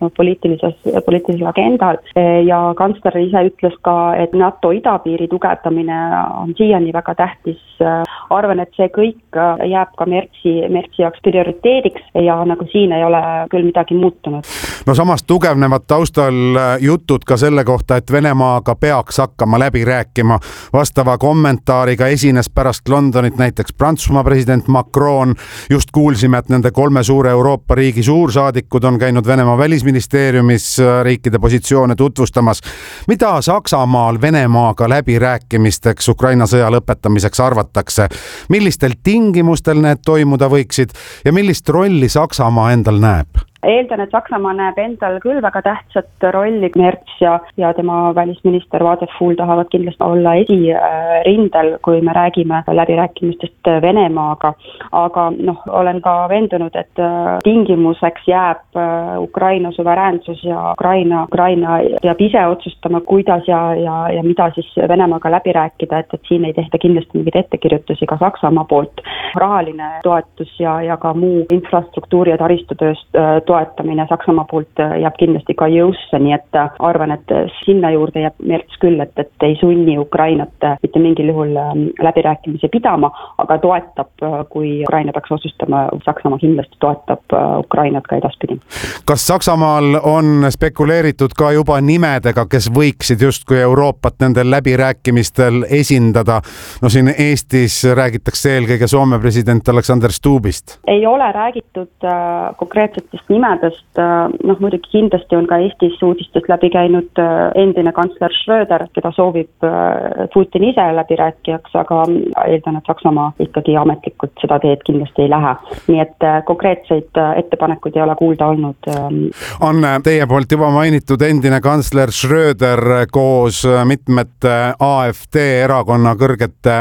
poliitilisel agendal ja kantsler ise ütles ka, et NATO idapiiri tugevdamine on siiani väga tähtis. Arvan, et see kõik jääb ka Merzi jaoks prioriteediks ja siin ei ole küll midagi muutunud. No samas tugevnevad taustal jutud ka selle kohta, et Venemaaga peaks hakkama läbi rääkima. Vastava kommentaariga esines pärast Londonit näiteks Prantsusmaa president Macron. Just kuulsime, et nende 3 suure Euroopa riigi suursaadikud on käinud Venemaa välisministeeriumis riikide positsioone tutvustamas. Mida Saksamaal Venemaaga läbirääkimisteks Ukraina sõja lõpetamiseks arvatakse? Millistel tingimustel need toimuda võiksid ja millist rolli Saksamaa endal näeb? Eeldan, et Saksamaa näeb endal küll väga tähtsat rolli. Merz ja tema välisminister Wadefuhl tahavad kindlasti olla esirindel, kui me räägime läbirääkimistest Venemaaga. Aga olen ka veendunud, et tingimuseks jääb Ukraina suveräänsus ja Ukraina peab ise otsustama, kuidas ja mida siis Venemaaga läbi rääkida, et siin ei tehta kindlasti mingeid ettekirjutusi ka Saksamaa poolt. Rahaline toetus ja ka muu infrastruktuuri ja taristutööst toetamine Saksamaa poolt jääb kindlasti ka jõusse, nii et arvan, et sinna juurde jääb Merz küll, et ei sunni Ukrainat mitte mingil juhul läbirääkimisi pidama, aga toetab, kui Ukraina peaks otsustama, Saksamaa kindlasti toetab Ukrainat ka edaspidi. Kas Saksamaal on spekuleeritud ka juba nimedega, kes võiksid justkui Euroopat nendel läbirääkimistel esindada? No siin Eestis räägitakse eelkõige Soome president Alexander Stubbist. Ei ole räägitud konkreetsetest nimedest, muidugi kindlasti on ka Eestis uudistest läbi käinud endine kantsler Schröder, keda soovib Putin ise läbirääkijaks, aga eeldan, et Saksamaa ikkagi ametlikult seda teed kindlasti ei lähe. Nii et konkreetseid ettepanekuid ei ole kuulda olnud. On teie poolt juba mainitud endine kantsler Schröder koos mitmete AfD erakonna kõrgete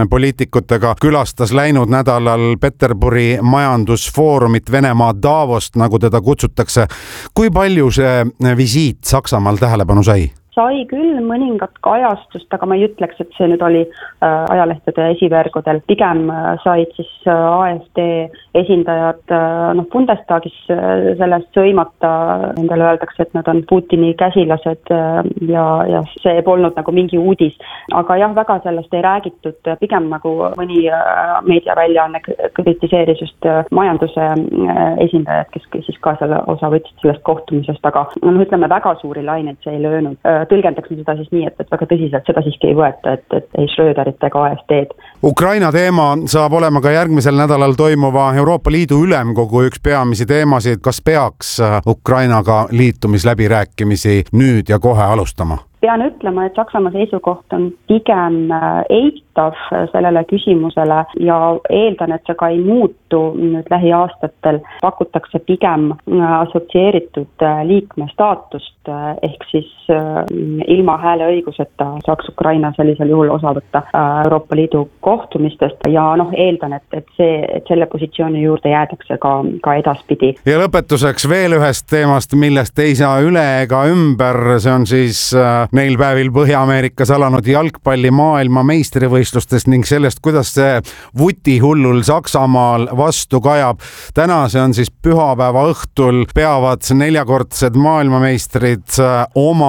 poliitikutega külastas läinud nädalal Peterburi majandusfoorumit Venemaa Davost. nagu teda kutsutakse. Kui palju see visiit Saksamaal tähelepanu sai? Sai küll mõningat kajastust, aga ma ei ütleks, et see nüüd oli ajalehtede esivergudel. Pigem said siis AfD esindajad Bundestagis sellest sõimata. Nendele öeldakse, et nad on Putini käsilased ja see polnud nagu mingi uudis. Aga jah, väga sellest ei räägitud. Pigem nagu mõni meediaväljaanne kritiseeris just majanduse esindajad, kes siis ka selle osa võtsid sellest kohtumisest. Aga ütleme, väga suuri laineid see ei löönud. Tõlgendaks seda siis nii, et väga tõsiselt seda siiski ei võeta, et ei Schröderit ega AfD-d. Ukraina teema saab olema ka järgmisel nädalal toimuva Euroopa Liidu ülemkogu üks peamisi teemasid. Kas peaks Ukrainaga liitumisläbirääkimisi nüüd ja kohe alustama? Pean ütlema, et Saksamaa seisukoht on pigem eitav sellele küsimusele ja eeldan, et see ka ei muutu nüüd lähiaastatel. Pakutakse pigem assotsieeritud liikme staatust ehk siis ilma hääleõiguseta saaks Ukraina sellisel juhul osa võtta Euroopa Liidu kohtumistest ja eeldan, et selle positsiooni juurde jäädakse ka edaspidi. Ja lõpetuseks veel ühest teemast, millest ei saa üle ega ümber, see on siis neil päevil Põhja-Ameerikas alanud jalgpalli maailma meistrivõistlustest ning sellest, kuidas see vutihullul Saksamaal vastu kajab. Täna see on siis pühapäeva õhtul, peavad 4-kordsed maailmameistrid oma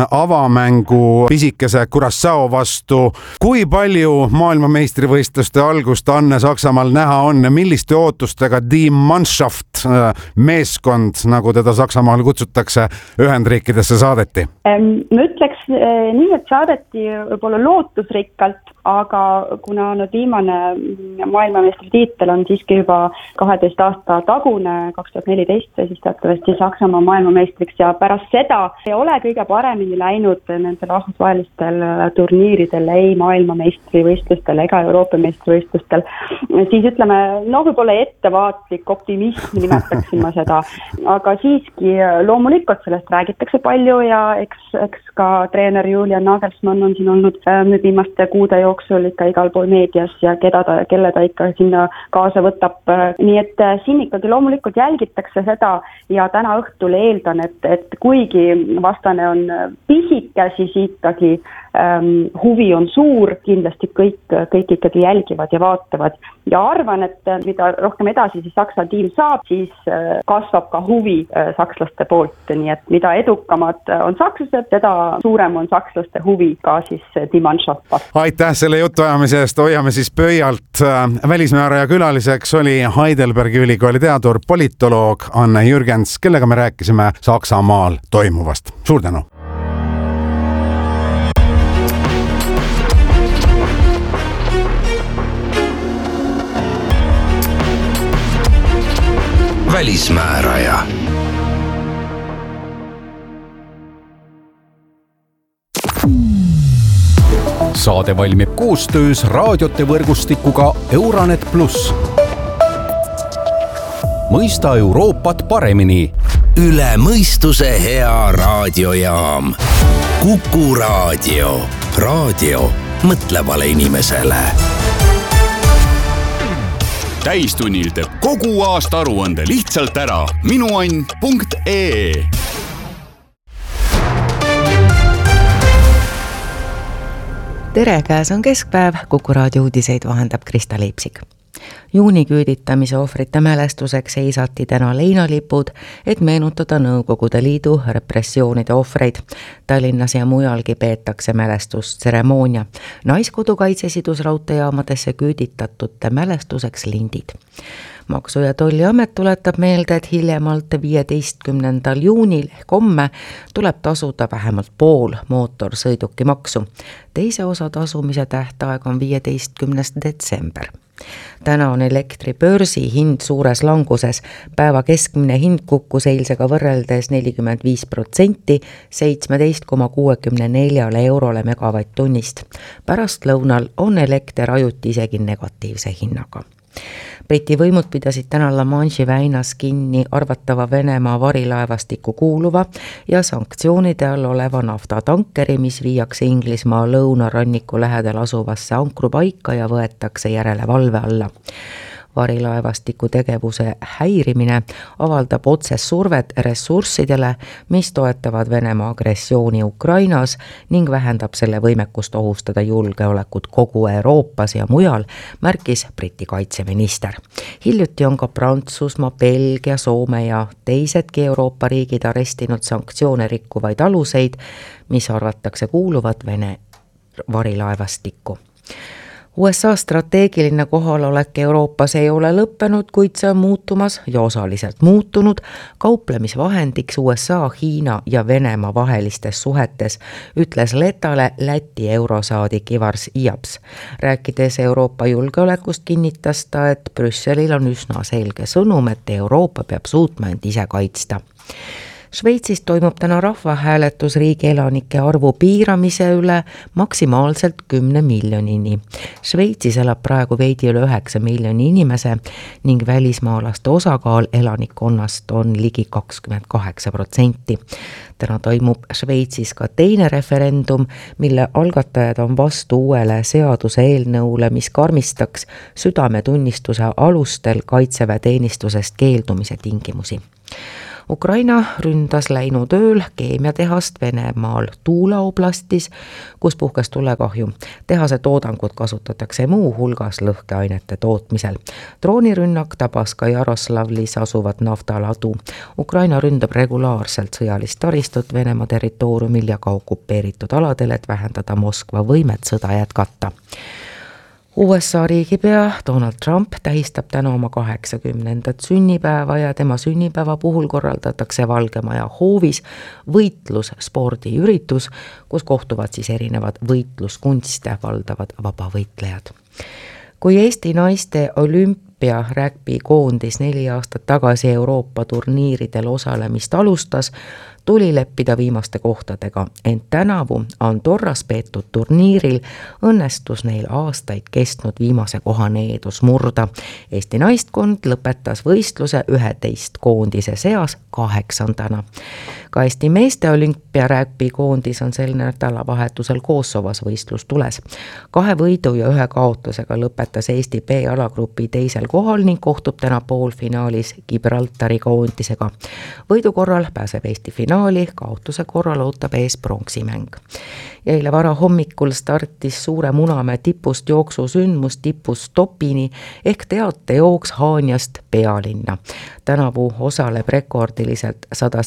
avamängu pisikese Curaçao vastu. Kui palju maailmameistrivõistluste algust Anne Saksamaal näha on ja milliste ootustega Die Mannschaft meeskond, nagu teda Saksamaal kutsutakse, Ühendriikidesse saadeti? Ma ütleks nii, et saadeti võib-olla lootusrikkalt, aga kuna viimane maailmameistritiitel on siiski juba 12 aasta tagune, 2014, siis teatavasti Saksamaa maailmameistriks ja pärast seda ei ole kõige paremini läinud nendel rahvusvahelistel turniiridel, ei maailmameistrivõistlustel ega Euroopa meistrivõistlustel. Siis ütleme, võib-olla ettevaatlik optimism nimetaksin ma seda, aga siiski loomulikult sellest räägitakse palju ja eks ka treener Julian Nagelsmann on siin olnud nüüd viimaste kuude jooksul ikka igal pool meedias ja kelle ta ikka sinna kaasa võtab. Nii et siin ikkagi loomulikult jälgitakse seda ja täna õhtul eeldan, et kuigi vastane on pisike, siis ikkagi huvi on suur, kindlasti kõik ikkagi jälgivad ja vaatavad ja arvan, et mida rohkem edasi siis Saksa tiim saab, siis kasvab ka huvi sakslaste poolt, nii et mida edukamad on sakslased, seda suurem on sakslaste huvi ka siis Die Mannschaft vastu. Aitäh selle jutuajamise eest, hoiame siis pöialt. Välismääraja külaliseks oli Heidelbergi ülikooli teadur, politoloog Anne Jürgens, kellega me rääkisime Saksamaal toimuvast. Suur tänu! Välismääraja. Saade valmib koostöös raadiote võrgustikuga Euranet Plus. Mõista Euroopat paremini. Üle mõistuse hea raadiojaam. Kuku raadio. Raadio mõtlevale inimesele. Täistunnil teeb kogu aasta aruande lihtsalt ära. Minuann.ee. Tere, käes on keskpäev, Kuku raadio uudiseid vahendab Krista Leipsik. Juuniküüditamise ohvrite mälestuseks seisati täna leinalipud, et meenutada Nõukogude Liidu repressioonide ohvreid. Tallinnas ja mujalgi peetakse mälestustseremoonia. Naiskodukaitse sidus raudteejaamadesse küüditatute mälestuseks lindid. Maksu- ja Tolliamet tuletab meelde, et hiljemalt 15. juunil ehk homme tuleb tasuda vähemalt pool mootorsõidukimaksu. Teise osa tasumise tähtaeg on 15. detsember. Täna on elektri börsihind suures languses. Päeva keskmine hind kukkus eilsega võrreldes 45%, 17,64 eurole megavatt-tunnist. Pärast lõunal on elekter ajuti isegi negatiivse hinnaga. Briti võimud pidasid täna La Manche'i väinas kinni arvatava Venemaa varilaevastiku kuuluva ja sanktsioonide all oleva naftatankeri, mis viiakse Inglismaa lõunaranniku lähedal asuvasse ankrupaika ja võetakse järelevalve alla. varilaevastiku tegevuse häirimine avaldab otsest survet ressurssidele, mis toetavad Venemaa agressiooni Ukrainas ning vähendab selle võimekust ohustada julgeolekut kogu Euroopas ja mujal, märkis Briti kaitseminister. Hiljuti on ka Prantsusmaa, Belgia, Soome ja teisedki Euroopa riigid arestinud sanktsioone rikkuvaid aluseid, mis arvatakse kuuluvat Vene varilaevastikku. USA strateegiline kohalolek Euroopas ei ole lõppenud, kuid see on muutumas ja osaliselt muutunud kauplemisvahendiks USA, Hiina ja Venemaa vahelistes suhetes, ütles Letale Läti eurosaadik Ivars Iaps. Rääkides Euroopa julgeolekust kinnitas ta, et Brüsselil on üsna selge sõnum, et Euroopa peab suutma end ise kaitsta. Šveitsis toimub täna rahvahääletus riigi elanike arvu piiramise üle maksimaalselt 10 miljonini. Šveitsis elab praegu veidi üle 9 miljoni inimese ning välismaalaste osakaal elanikkonnast on ligi 28%. Täna toimub Šveitsis ka teine referendum, mille algatajad on vastu uuele seaduse eelnõule, mis karmistaks südametunnistuse alustel kaitseväeteenistusest keeldumise tingimusi. Ukraina ründas läinud ööl keemiatehast Venemaal Tuula oblastis, kus puhkes tulekahju. Tehase toodangut kasutatakse muu hulgas lõhkeainete tootmisel. Droonirünnak tabas ka Jaroslavlis asuvat naftaladu. Ukraina ründab regulaarselt sõjalist taristut Venemaa territooriumil ja ka okupeeritud aladel, et vähendada Moskva võimet sõda jätkata. USA riigipea Donald Trump tähistab täna oma 80. sünnipäeva ja tema sünnipäeva puhul korraldatakse Valge Maja hoovis võitlusspordiüritus, kus kohtuvad siis erinevad võitluskunste valdavad vabavõitlejad. Kui Eesti naiste olümpia rugbykoondis 4 aastat tagasi Euroopa turniiridel osalemist alustas, tuli leppida viimaste kohtadega, ent tänavu Andorras peetud turniiril õnnestus neil aastaid kestnud viimase koha needus murda. Eesti naistkond lõpetas võistluse 11 koondise seas 8. Ka Eesti meeste olümpiarugby koondis on sel nädalavahetusel Kosovos võistlustules. 2 võidu ja 1 kaotusega lõpetas Eesti B-alagrupi teisel kohal ning kohtub täna poolfinaalis Gibraltari koondisega. Võidu korral pääseb Eesti finaali, kaotuse korral ootab ees pronksimäng. Ja eile vara hommikul startis Suure Munamäe tipust jooksusündmus tipust Topini ehk teatejooks Haanjast Pealinna. Tänavu osaleb rekordiliselt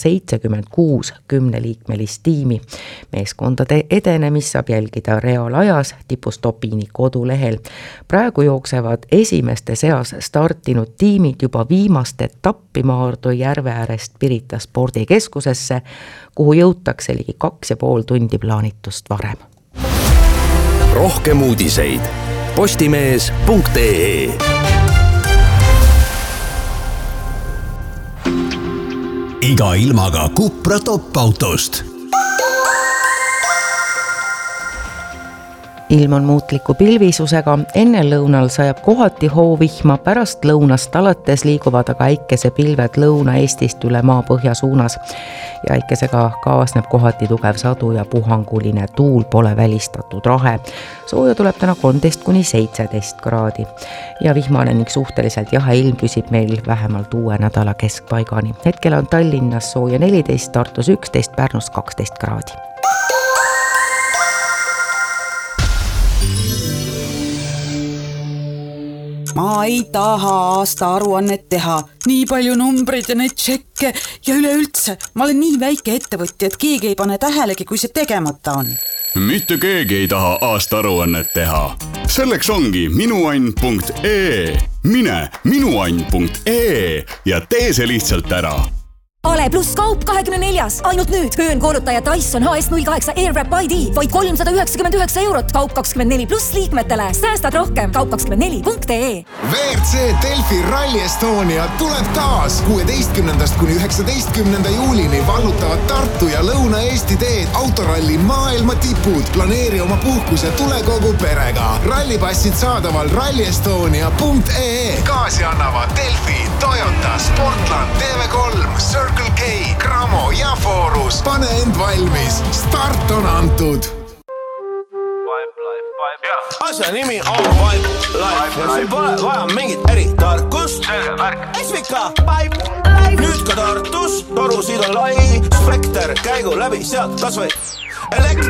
176 10-liikmelist tiimi. Meeskondade edenemist saab jälgida reaalajas tipust Topini kodulehel. Praegu jooksevad esimeste seas startinud tiimid juba viimast etappi Maardu järve äärest Pirita spordikeskusesse, kuhu jõutakse ligi 2,5 tundi plaanitust varem. Rohkem uudiseid postimees.ee. Iga ilmaga Cupra top-autost. Ilm on muutliku pilvisusega, enne lõunal sajab kohati hoovihma, pärast lõunast alates liiguvad aga äikesepilved Lõuna-Eestist üle maa põhja suunas. Ja äikesega kaasneb kohati tugev sadu ja puhanguline tuul pole välistatud rahe. Sooja tuleb täna 13–17 kraadi. Ja vihmane ning suhteliselt jahe ilm püsib meil vähemalt uue nädala keskpaigani. Hetkel on Tallinnas sooja 14, Tartus 11, Pärnus 12 kraadi. Ma ei taha aasta aruannet teha, nii palju numbreid ja neid tšekke ja üleüldse, ma olen nii väike ettevõtja, et keegi ei pane tähelegi, kui see tegemata on. Mitte keegi ei taha aasta aruannet teha. Selleks ongi minuann.ee. Mine minuann.ee ja tee see lihtsalt ära. Ale pluss kaup 24. Ainult nüüd höönkoolutaja Dyson HS08 Airwrap ID vaid 399 €. Kaup 24 pluss liikmetele. Säästad rohkem. Kaup 24.ee. WRC Delfi Rally Estonia tuleb taas 16. kuni 19. juulini vallutavad Tartu ja Lõuna-Eesti teed autoralli maailma tipud. Planeeri oma puhkus ja tule kogu perega. Rallipassid saadaval rallyestonia.ee. Kaasi annavad Delfi, Toyota, Sportland, TV3, Circle K, Cramo ja Forus. Pane end valmis. Start on antud. asja nimi on Pipe Life ja siin pole vaja mingit eritarkust. Selge värk. SVK Pipe. Nüüd ka Tartus, torusid on lai spekter, käigu läbi sealt kas või elekter.